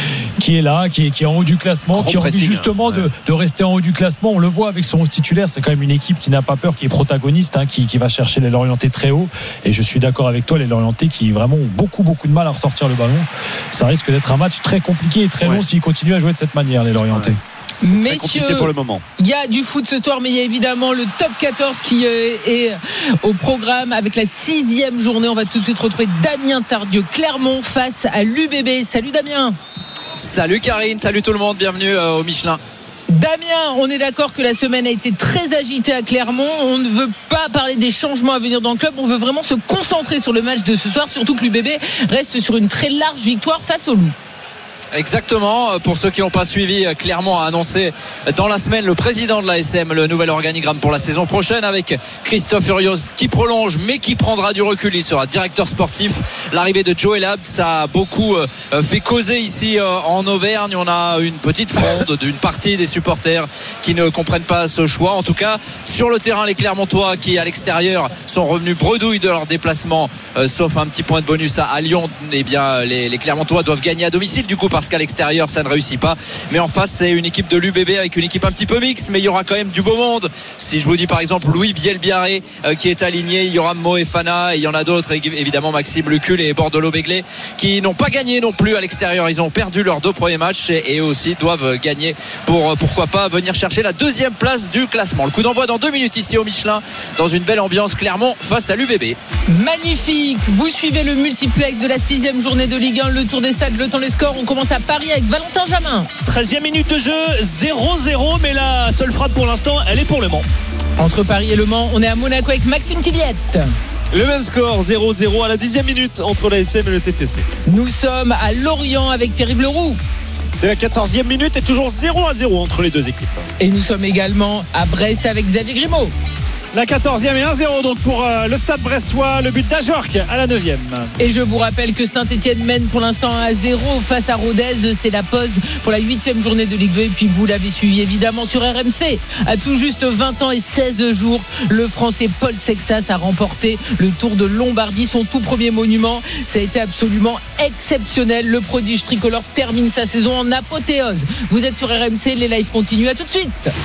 [SPEAKER 20] est là, qui est en haut du classement, qui a envie justement de rester en haut du classement. On le voit avec son 11 titulaire, c'est quand même une équipe qui n'a pas peur, qui est protagoniste, hein, qui va chercher les Lorientais très haut. Et je suis d'accord avec toi, les Lorientais qui vraiment ont beaucoup de mal à ressortir le ballon. Ça risque d'être un match très compliqué et très long s'ils continuent à jouer de cette manière, les Lorientais.
[SPEAKER 19] Messieurs,
[SPEAKER 1] pour le moment.
[SPEAKER 19] Il y a du foot ce soir, mais il y a évidemment le top 14 qui est au programme avec la 6e journée. On va tout de suite retrouver Damien Tardieu, Clermont face à l'UBB. Salut Damien.
[SPEAKER 5] Salut Karine, salut tout le monde, bienvenue au Michelin.
[SPEAKER 19] Damien, on est d'accord que la semaine a été très agitée à Clermont. On ne veut pas parler des changements à venir dans le club. On veut vraiment se concentrer sur le match de ce soir, surtout que l'UBB reste sur une très large victoire face au Loup.
[SPEAKER 5] Exactement, pour ceux qui n'ont pas suivi, Clermont a annoncé dans la semaine le président de l'ASM, le nouvel organigramme pour la saison prochaine, avec Christophe Urios qui prolonge mais qui prendra du recul. Il sera directeur sportif. L'arrivée de Joe Elab, ça a beaucoup fait causer ici en Auvergne. On a une petite fronde d'une partie des supporters qui ne comprennent pas ce choix. En tout cas, sur le terrain, les Clermontois qui à l'extérieur sont revenus bredouilles de leur déplacement, sauf un petit point de bonus à Lyon. Eh bien, les Clermontois doivent gagner à domicile du coup, parce qu'à l'extérieur ça ne réussit pas. Mais en face, c'est une équipe de l'UBB avec une équipe un petit peu mixte, mais il y aura quand même du beau monde. Si je vous dis par exemple Louis Bielbiaré qui est aligné, il y aura Moefana et il y en a d'autres, évidemment Maxime Lecul et Bordelot-Béglé qui n'ont pas gagné non plus à l'extérieur. Ils ont perdu leurs 2 premiers matchs et aussi doivent gagner pour pourquoi pas venir chercher la 2e place du classement. Le coup d'envoi dans 2 minutes ici au Michelin, dans une belle ambiance, Clermont face à l'UBB.
[SPEAKER 19] Magnifique, vous suivez le multiplex de la 6e journée de Ligue 1, le tour des stades, le temps, les scores. On commence à Paris avec Valentin Jamin.
[SPEAKER 21] 13e minute de jeu, 0-0, mais la seule frappe pour l'instant, elle est pour Le Mans.
[SPEAKER 19] Entre Paris et Le Mans, on est à Monaco avec Maxime Tilliette.
[SPEAKER 21] Le même score, 0-0 à la 10e minute entre l'ASM et le TFC.
[SPEAKER 19] Nous sommes à Lorient avec Pierre-Yves Leroux.
[SPEAKER 1] C'est la 14e minute et toujours 0-0 entre les deux équipes.
[SPEAKER 19] Et nous sommes également à Brest avec Xavier Grimaud.
[SPEAKER 21] La 14e et 1-0 donc pour le Stade brestois, le but d'Ajorc à la 9e.
[SPEAKER 19] Et je vous rappelle que Saint-Etienne mène pour l'instant à 0 face à Rodez. C'est la pause pour la 8e journée de Ligue 2. Et puis vous l'avez suivi évidemment sur RMC. À tout juste 20 ans et 16 jours, le Français Paul Sexas a remporté le Tour de Lombardie, son tout premier monument. Ça a été absolument exceptionnel. Le prodige tricolore termine sa saison en apothéose. Vous êtes sur RMC, les lives continuent. À tout de suite.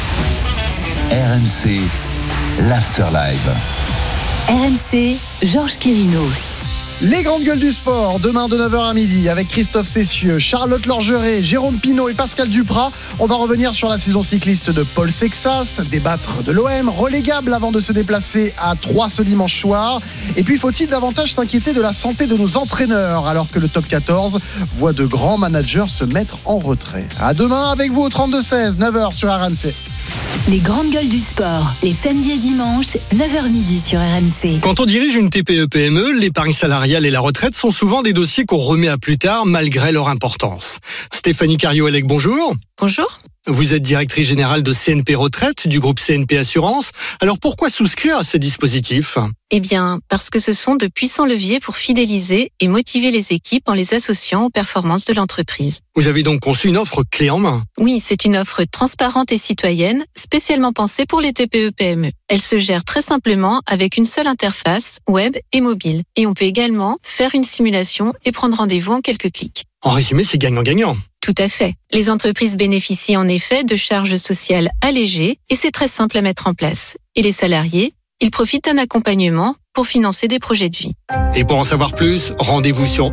[SPEAKER 2] RMC, l'Afterlive.
[SPEAKER 16] RMC, Georges Quirino.
[SPEAKER 7] Les grandes gueules du sport, demain de 9h à midi avec Christophe Cessieux, Charlotte Lorgeret, Jérôme Pinault et Pascal Duprat. On va revenir sur la saison cycliste de Paul Sexas, débattre de l'OM, relégable avant de se déplacer à Troyes ce dimanche soir. Et puis faut-il davantage s'inquiéter de la santé de nos entraîneurs alors que le top 14 voit de grands managers se mettre en retrait. À demain avec vous au 32-16, 9h sur RMC.
[SPEAKER 16] Les grandes gueules du sport, les samedis et dimanches, 9h midi sur RMC.
[SPEAKER 23] Quand on dirige une TPE-PME, l'épargne salariale et la retraite sont souvent des dossiers qu'on remet à plus tard malgré leur importance. Stéphanie Cario-Elec, bonjour.
[SPEAKER 24] Bonjour.
[SPEAKER 23] Vous êtes directrice générale de CNP Retraite du groupe CNP Assurance. Alors pourquoi souscrire à ces dispositifs ?
[SPEAKER 24] Eh bien, parce que ce sont de puissants leviers pour fidéliser et motiver les équipes en les associant aux performances de l'entreprise.
[SPEAKER 23] Vous avez donc conçu une offre clé en main ?
[SPEAKER 24] Oui, c'est une offre transparente et citoyenne, spécialement pensée pour les TPE-PME. Elle se gère très simplement avec une seule interface, web et mobile. Et on peut également faire une simulation et prendre rendez-vous en quelques clics.
[SPEAKER 23] En résumé, c'est gagnant-gagnant.
[SPEAKER 24] Tout à fait. Les entreprises bénéficient en effet de charges sociales allégées et c'est très simple à mettre en place. Et les salariés, ils profitent d'un accompagnement pour financer des projets de vie.
[SPEAKER 23] Et pour en savoir plus, rendez-vous sur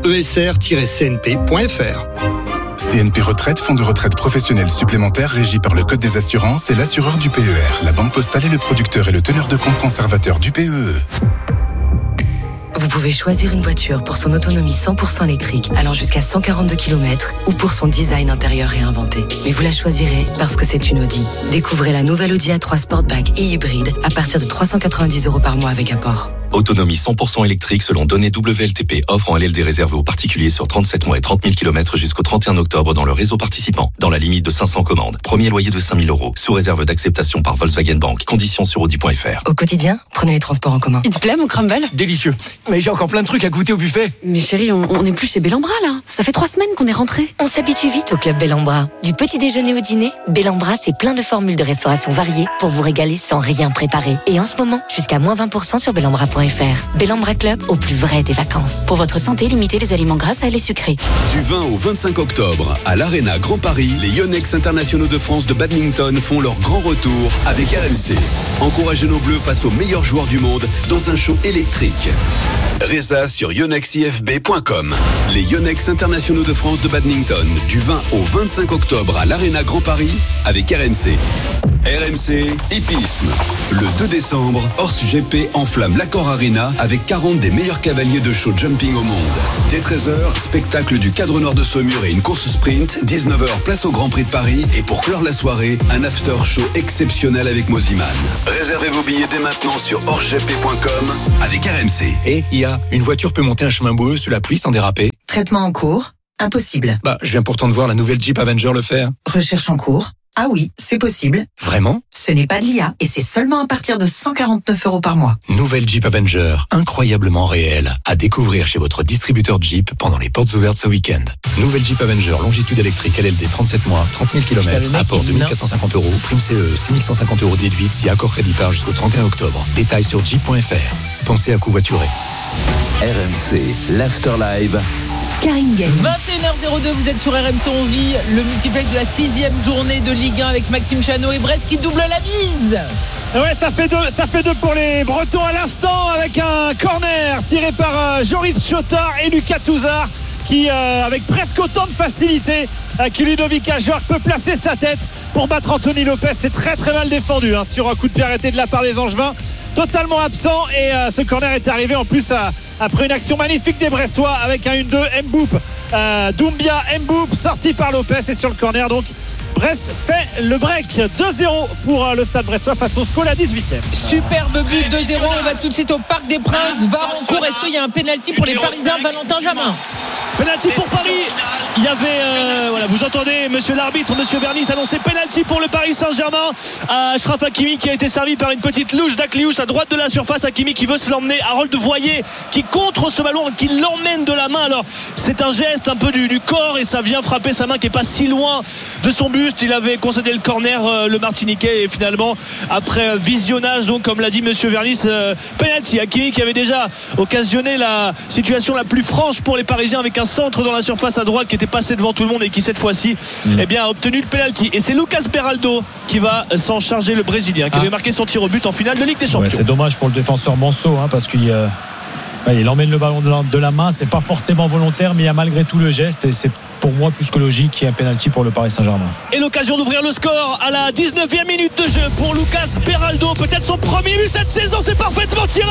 [SPEAKER 23] esr-cnp.fr.
[SPEAKER 8] CNP Retraite, fonds de retraite professionnel supplémentaire régi par le Code des assurances et l'assureur du PER. La Banque Postale est le producteur et le teneur de compte conservateur du PEE.
[SPEAKER 14] Vous pouvez choisir une voiture pour son autonomie 100% électrique, allant jusqu'à 142 km, ou pour son design intérieur réinventé. Mais vous la choisirez parce que c'est une Audi. Découvrez la nouvelle Audi A3 Sportback et hybride à partir de 390 € par mois avec apport.
[SPEAKER 15] Autonomie 100% électrique selon données WLTP. Offre en LLD réservée aux particuliers sur 37 mois et 30 000 km jusqu'au 31 octobre dans le réseau participant. Dans la limite de 500 commandes. Premier loyer de 5 000 €. Sous réserve d'acceptation par Volkswagen Bank. Conditions sur Audi.fr.
[SPEAKER 14] Au quotidien, prenez les transports en commun.
[SPEAKER 9] Il te plaît mon crumble?
[SPEAKER 10] Délicieux. Mais j'ai encore plein de trucs à goûter au buffet.
[SPEAKER 9] Mais chérie, on n'est plus chez Bellambra là. Ça fait 3 semaines qu'on est rentrés.
[SPEAKER 14] On s'habitue vite au club Bellambra. Du petit déjeuner au dîner, Bellambra c'est plein de formules de restauration variées pour vous régaler sans rien préparer. Et en ce moment, jusqu'à moins 20% sur bellambra.fr. Bellambra Club, au plus vrai des vacances.
[SPEAKER 9] Pour votre santé, limitez les aliments gras et les sucrés.
[SPEAKER 17] Du 20 au 25 octobre, à l'Arena Grand Paris, les Yonex internationaux de France de badminton font leur grand retour avec RMC. Encouragez nos bleus face aux meilleurs joueurs du monde dans un show électrique. Résa sur yonexifb.com. Les Yonex internationaux de France de badminton, du 20 au 25 octobre à l'Arena Grand Paris avec RMC. RMC Hippisme. Le 2 décembre, Horse GP enflamme l'Accor Arena avec 40 des meilleurs cavaliers de show jumping au monde. Dès 13h, spectacle du Cadre Nord de Saumur et une course sprint. 19h, place au Grand Prix de Paris. Et pour clore la soirée, un after show exceptionnel avec Moziman. Réservez vos billets dès maintenant sur horsegp.com avec RMC.
[SPEAKER 12] Et IA, une voiture peut monter un chemin boueux sous la pluie sans déraper?
[SPEAKER 25] Traitement en cours. Impossible.
[SPEAKER 12] Je viens pourtant de voir la nouvelle Jeep Avenger le faire.
[SPEAKER 25] Recherche en cours. Ah oui, c'est possible.
[SPEAKER 12] Vraiment?
[SPEAKER 25] Ce n'est pas de l'IA et c'est seulement à partir de 149 € par mois.
[SPEAKER 12] Nouvelle Jeep Avenger, incroyablement réelle. À découvrir chez votre distributeur Jeep pendant les portes ouvertes ce week-end. Nouvelle Jeep Avenger, longitude électrique LLD 37 mois, 30 000 km, apport 2 450 €, prime CE, 6 150 € déduite si accord crédit part jusqu'au 31 octobre. Détails sur jeep.fr. Pensez à covoiturer.
[SPEAKER 2] RMC, l'Afterlive.
[SPEAKER 19] Karine Gagne. 21h02, vous êtes sur RMC, on vit le multiplex de la 6e journée de Ligue 1 avec Maxime Chanot et Brest qui double la mise.
[SPEAKER 21] Ouais, ça fait deux pour les Bretons à l'instant avec un corner tiré par Joris Chotard et Lucas Touzard qui, avec presque autant de facilité que Ludovic Ajorc, peut placer sa tête pour battre Anthony Lopez. C'est très très mal défendu sur un coup de pied arrêté de la part des Angevins. Totalement absent et ce corner est arrivé en plus après une action magnifique des Brestois avec un 1-2 Mboup, Doumbia Mboup sorti par Lopez et sur le corner donc Brest fait le break. 2-0 pour le Stade Brestois face au SCO, la 18e.
[SPEAKER 19] Superbe but, 2-0. On va tout de suite au Parc des Princes. Varancourt, est-ce qu'il y a un pénalty pour les Parisiens? Valentin Jamin.
[SPEAKER 21] Pénalty pour Paris. Il y avait vous entendez monsieur l'arbitre, monsieur Vernis annoncer pénalty pour le Paris Saint-Germain à Achraf Hakimi qui a été servi par une petite louche d'Akliouche à droite de la surface. Hakimi qui veut se l'emmener, Harold Voyer qui contre ce ballon, qui l'emmène de la main. Alors c'est un geste un peu du corps et ça vient frapper sa main qui est pas si loin de son buste. Il avait concédé le corner, le Martiniquais, et finalement après visionnage, donc comme l'a dit monsieur Vernis, pénalty. Hakimi qui avait déjà occasionné la situation la plus franche pour les Parisiens avec un centre dans la surface à droite qui était passé devant tout le monde et qui cette fois-ci a obtenu le pénalty. Et c'est Lucas Beraldo qui va s'en charger, le Brésilien qui avait marqué son tir au but en finale de Ligue des Champions.
[SPEAKER 20] C'est dommage pour le défenseur Manso parce qu'il il emmène le ballon de la main. C'est pas forcément volontaire, mais il y a malgré tout le geste et c'est pour moi plus que logique qu'il y ait un pénalty pour le Paris Saint-Germain.
[SPEAKER 21] Et l'occasion d'ouvrir le score à la 19e minute de jeu pour Lucas Beraldo, peut-être son premier but cette saison. C'est parfaitement tiré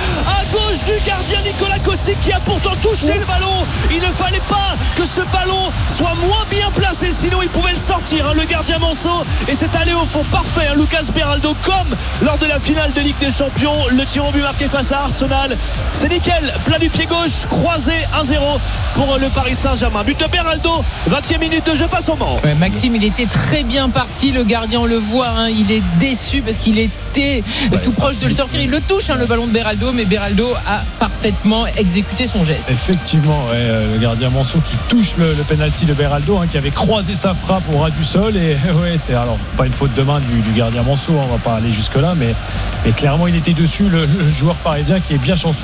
[SPEAKER 21] à gauche du gardien Nicolas Kostic qui a pourtant touché le ballon. Il ne fallait pas que ce ballon soit moins bien placé, sinon il pouvait le sortir, le gardien Manso, et c'est allé au fond parfait. Lucas Beraldo, comme lors de la finale de Ligue des Champions, le tir au but marqué face à Arsenal, c'est nickel, plat du pied gauche, croisé, 1-0 pour le Paris Saint-Germain. But de Beraldo, 20e minute de jeu face au Mans.
[SPEAKER 19] Maxime, il était très bien parti, le gardien, on le voit, il est déçu parce qu'il était tout proche de le sortir. Il le touche, le ballon de Beraldo, mais Beraldo a parfaitement exécuté son geste.
[SPEAKER 20] Effectivement, le gardien Manso qui touche le pénalty de Beraldo, qui avait croisé sa frappe au ras du sol, et c'est alors pas une faute de main du gardien Manso, on va pas aller jusque là, mais clairement il était dessus, le joueur parisien qui est bien chanceux de voir le ballon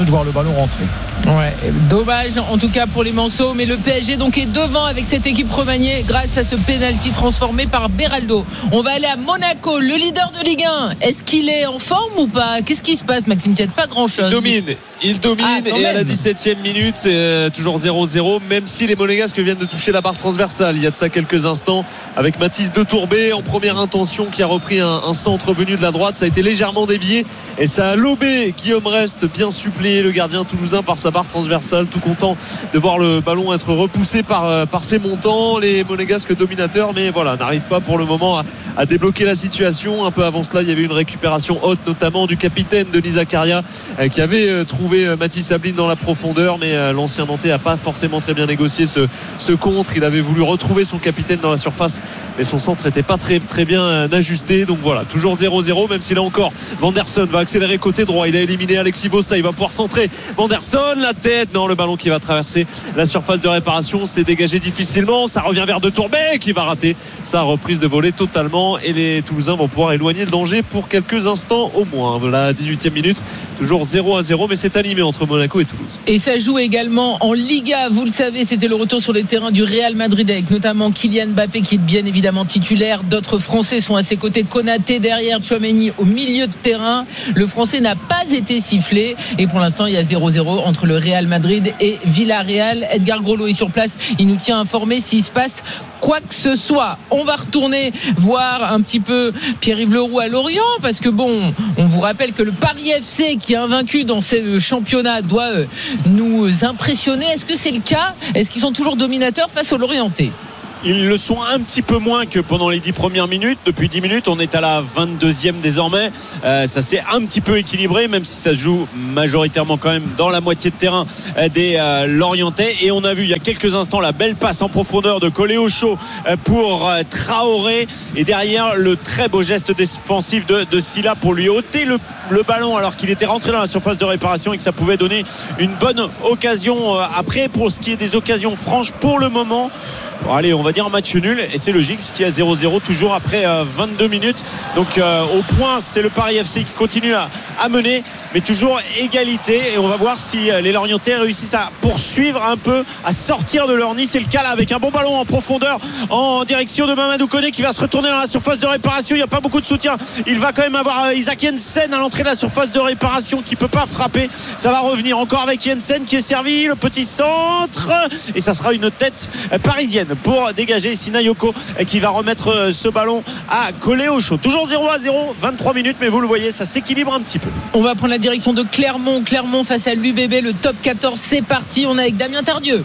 [SPEAKER 20] ballon rentré.
[SPEAKER 19] Ouais, dommage en tout cas pour les Manceaux, mais le PSG donc est devant avec cette équipe remaniée grâce à ce penalty transformé par Beraldo. On va aller à Monaco, le leader de Ligue 1. Est-ce qu'il est en forme ou pas? Qu'est-ce qui se passe, Maxime Thiet? Pas grand-chose.
[SPEAKER 4] Il domine et à la 17e minute c'est toujours 0-0, même si les Monégasques viennent de toucher la barre transversale il y a de ça quelques instants avec Mathis de Tourbet en première intention qui a repris un centre venu de la droite. Ça a été légèrement dévié et ça a lobé Guillaume Rest, bien suppléé le gardien toulousain par sa barre transversale, tout content de voir le ballon être repoussé par ses montants. Les Monégasques dominateurs, mais voilà, n'arrivent pas pour le moment à débloquer la situation. Un peu avant cela il y avait une récupération haute notamment du capitaine de Zakaria qui avait trouvé Mathis Sabline dans la profondeur, mais l'ancien Nantais n'a pas forcément très bien négocié ce contre. Il avait voulu retrouver son capitaine dans la surface, mais son centre n'était pas très bien ajusté. Donc voilà, toujours 0-0, même si là encore Vanderson va accélérer côté droit. Il a éliminé Alexis Vossa, il va pouvoir centrer. Vanderson, la tête, non, le ballon qui va traverser la surface de réparation, c'est dégagé difficilement. Ça revient vers De Tourbet qui va rater sa reprise de volée totalement, et les Toulousains vont pouvoir éloigner le danger pour quelques instants au moins. La 18e minute, toujours 0-0, mais c'est animé entre Monaco et Toulouse.
[SPEAKER 19] Et ça joue également en Liga, vous le savez, c'était le retour sur les terrains du Real Madrid avec notamment Kylian Mbappé qui est bien évidemment titulaire. D'autres Français sont à ses côtés, Konaté derrière, Tchouaméni au milieu de terrain. Le Français n'a pas été sifflé et pour l'instant il y a 0-0 entre le Real Madrid et Villarreal. Edgar Grollo est sur place, il nous tient informé s'il se passe quoi que ce soit. On va retourner voir un petit peu Pierre-Yves Leroux à Lorient, parce que bon, on vous rappelle que le Paris FC qui est invaincu dans ce championnat doit nous impressionner. Est-ce que c'est le cas? Est-ce qu'ils sont toujours dominateurs face aux Lorientais?
[SPEAKER 1] Ils le sont un petit peu moins que pendant les 10 premières minutes. Depuis 10 minutes, on est à la 22e désormais. Ça s'est un petit peu équilibré, même si ça se joue majoritairement quand même dans la moitié de terrain des Lorientais. Et on a vu il y a quelques instants la belle passe en profondeur de Coléocho pour Traoré. Et derrière, le très beau geste défensif de Sylla pour lui ôter le ballon alors qu'il était rentré dans la surface de réparation et que ça pouvait donner une bonne occasion après. Pour ce qui est des occasions franches pour le moment, bon, allez, on va dire un match nul, et c'est logique puisqu'il y a 0-0 toujours après 22 minutes. Donc au point, c'est le Paris FC qui continue à mener, mais toujours égalité, et on va voir si les Lorientais réussissent à poursuivre un peu, à sortir de leur nid. C'est le cas là avec un bon ballon en profondeur en direction de Mamadou Koné qui va se retourner dans la surface de réparation. Il n'y a pas beaucoup de soutien, il va quand même avoir Isaac Jensen à l'entrée de la surface de réparation qui peut pas frapper. Ça va revenir encore avec Jensen qui est servi, le petit centre, et ça sera une tête parisienne pour dégager Sinayoko qui va remettre ce ballon à Coléocho. Toujours 0-0, 23 minutes, mais vous le voyez, ça s'équilibre un petit peu.
[SPEAKER 19] On va prendre la direction de Clermont face à l'UBB, le top 14, c'est parti. On est avec Damien Tardieu.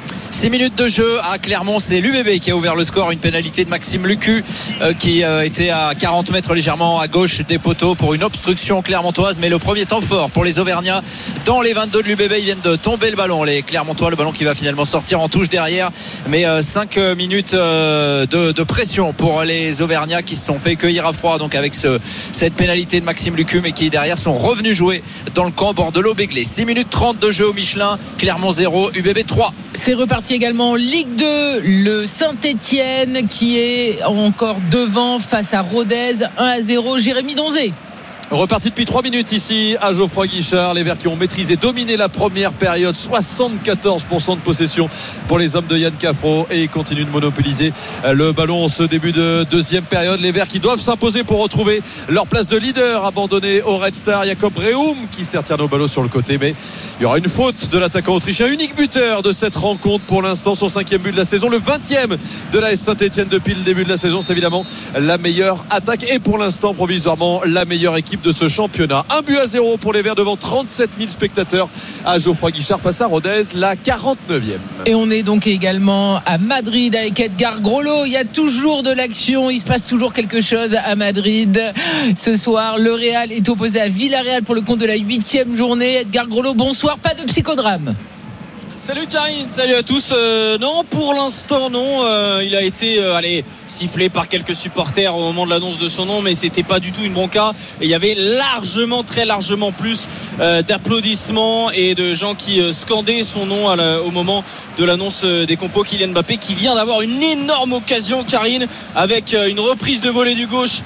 [SPEAKER 5] 6 minutes de jeu à Clermont, c'est l'UBB qui a ouvert le score, une pénalité de Maxime Lucu qui était à 40 mètres légèrement à gauche des poteaux pour une obstruction clermontoise. Mais le premier temps fort pour les Auvergnats dans les 22 de l'UBB, ils viennent de tomber le ballon, les Clermontois, le ballon qui va finalement sortir en touche derrière, mais 5 minutes de pression pour les Auvergnats qui se sont fait cueillir à froid donc avec cette pénalité de Maxime Lucu, mais qui derrière sont revenus jouer dans le camp Bordelot-Béglé. 6 minutes 30 de jeu au Michelin, Clermont 0, UBB 3.
[SPEAKER 19] C'est reparti également en Ligue 2, le Saint-Étienne qui est encore devant face à Rodez, 1-0. Jérémy Donzé.
[SPEAKER 4] Reparti depuis 3 minutes ici à Geoffroy Guichard. Les Verts qui ont maîtrisé, dominé la première période, 74% de possession pour les hommes de Yann Cafro, et ils continuent de monopoliser le ballon en ce début de deuxième période. Les Verts qui doivent s'imposer pour retrouver leur place de leader, abandonné au Red Star. Jacob Reum qui sert Tierno Ballo sur le côté, mais il y aura une faute de l'attaquant autrichien, unique buteur de cette rencontre pour l'instant, son 5e but de la saison, le 20e de l'AS Saint-Etienne depuis le début de la saison. C'est évidemment la meilleure attaque et pour l'instant provisoirement la meilleure équipe de ce championnat. 1-0 pour les Verts devant 37 000 spectateurs à Geoffroy Guichard face à Rodez, la 49e.
[SPEAKER 19] Et on est donc également à Madrid avec Edgar Grollo. Il y a toujours de l'action, il se passe toujours quelque chose à Madrid. Ce soir, le Real est opposé à Villarreal pour le compte de la 8e journée. Edgar Grollo, bonsoir, pas de psychodrame.
[SPEAKER 3] Salut Karine, salut à tous. Non, pour l'instant non. Il a été sifflé par quelques supporters au moment de l'annonce de son nom, mais c'était pas du tout une bronca. Et il y avait très largement plus d'applaudissements et de gens qui scandaient son nom au moment de l'annonce des compos. Kylian Mbappé qui vient d'avoir une énorme occasion, Karine, avec une reprise de volée du gauche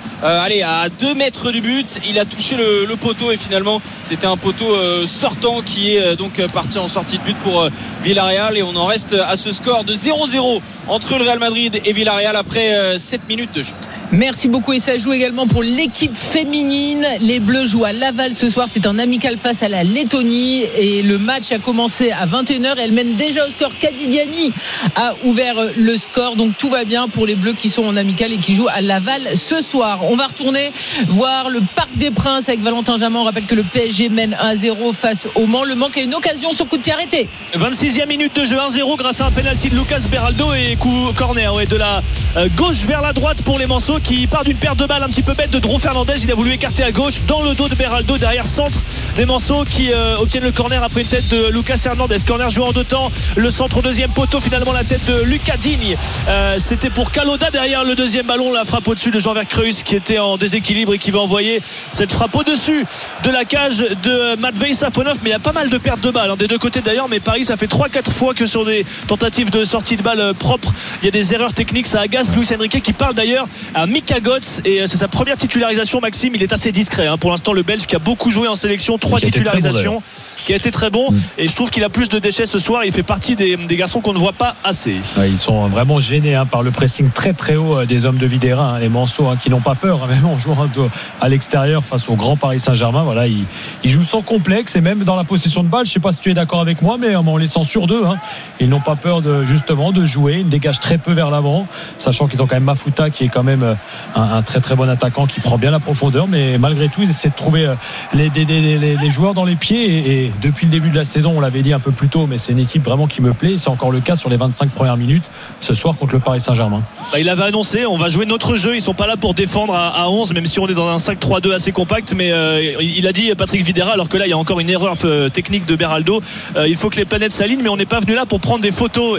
[SPEAKER 3] à 2 mètres du but. Il a touché le poteau et finalement c'était un poteau sortant qui est donc parti en sortie de but pour Villarreal, et on en reste à ce score de 0-0 entre le Real Madrid et Villarreal après 7 minutes de jeu.
[SPEAKER 19] Merci beaucoup, et ça joue également pour l'équipe féminine. Les Bleus jouent à Laval ce soir, c'est un amical face à la Lettonie et le match a commencé à 21h. Elle mène déjà au score. Kadidiani a ouvert le score, donc tout va bien pour les Bleus qui sont en amical et qui jouent à Laval ce soir. On va retourner voir le Parc des Princes avec Valentin Jamin. On rappelle que le PSG mène 1-0 face au Mans. Le Mans qui a une occasion sur coup de pied arrêté.
[SPEAKER 21] 26e minute de jeu, 1-0 grâce à un penalty de Lucas Beraldo et coup corner de la gauche vers la droite pour les Manceaux, qui part d'une paire de balles un petit peu bête de Dro Fernandez. Il a voulu écarter à gauche dans le dos de Beraldo, derrière centre des Manceaux qui obtiennent le corner après une tête de Lucas Hernandez. Corner joué en 2 temps, le centre au 2e poteau, finalement la tête de Lucas Digne. C'était pour Kaloda derrière le 2e ballon, la frappe au-dessus de Jean-Vert Creus qui était en déséquilibre et qui va envoyer cette frappe au-dessus de la cage de Matvei Safonov. Mais il y a pas mal de pertes de balles des deux côtés d'ailleurs, mais Paris, ça fait 3-4 fois que sur des tentatives de sortie de balle propre, il y a des erreurs techniques. Ça agace Luis Enrique qui parle d'ailleurs à Mika Götze, et c'est sa première titularisation. Maxime, il est assez discret pour l'instant, le Belge qui a beaucoup joué en sélection, 3 titularisations, qui a été très bon, et je trouve qu'il a plus de déchets ce soir. Il fait partie des garçons qu'on ne voit pas assez.
[SPEAKER 20] Ils sont vraiment gênés par le pressing très très haut des hommes de Vidérin, les Manceaux qui n'ont pas peur, même en jouant à l'extérieur face au grand Paris Saint-Germain. Voilà, ils jouent sans complexe, et même dans la possession de balle, je ne sais pas si tu es d'accord avec moi, mais en laissant sur 2, ils n'ont pas peur de jouer. Ils dégagent très peu vers l'avant, sachant qu'ils ont quand même Mafuta qui est quand même un très très bon attaquant qui prend bien la profondeur, mais malgré tout ils essaient de trouver les joueurs dans les pieds, et depuis le début de la saison, on l'avait dit un peu plus tôt, mais c'est une équipe vraiment qui me plaît, et c'est encore le cas sur les 25 premières minutes ce soir contre le Paris Saint-Germain.
[SPEAKER 21] Il avait annoncé, on va jouer notre jeu, ils sont pas là pour défendre à 11, même si on est dans un 5-3-2 assez compact, mais il a dit Patrick Vieira, alors que là il y a encore une erreur technique de Beraldo. Il faut que les planètes s'alignent, mais on n'est pas venu là pour prendre des photos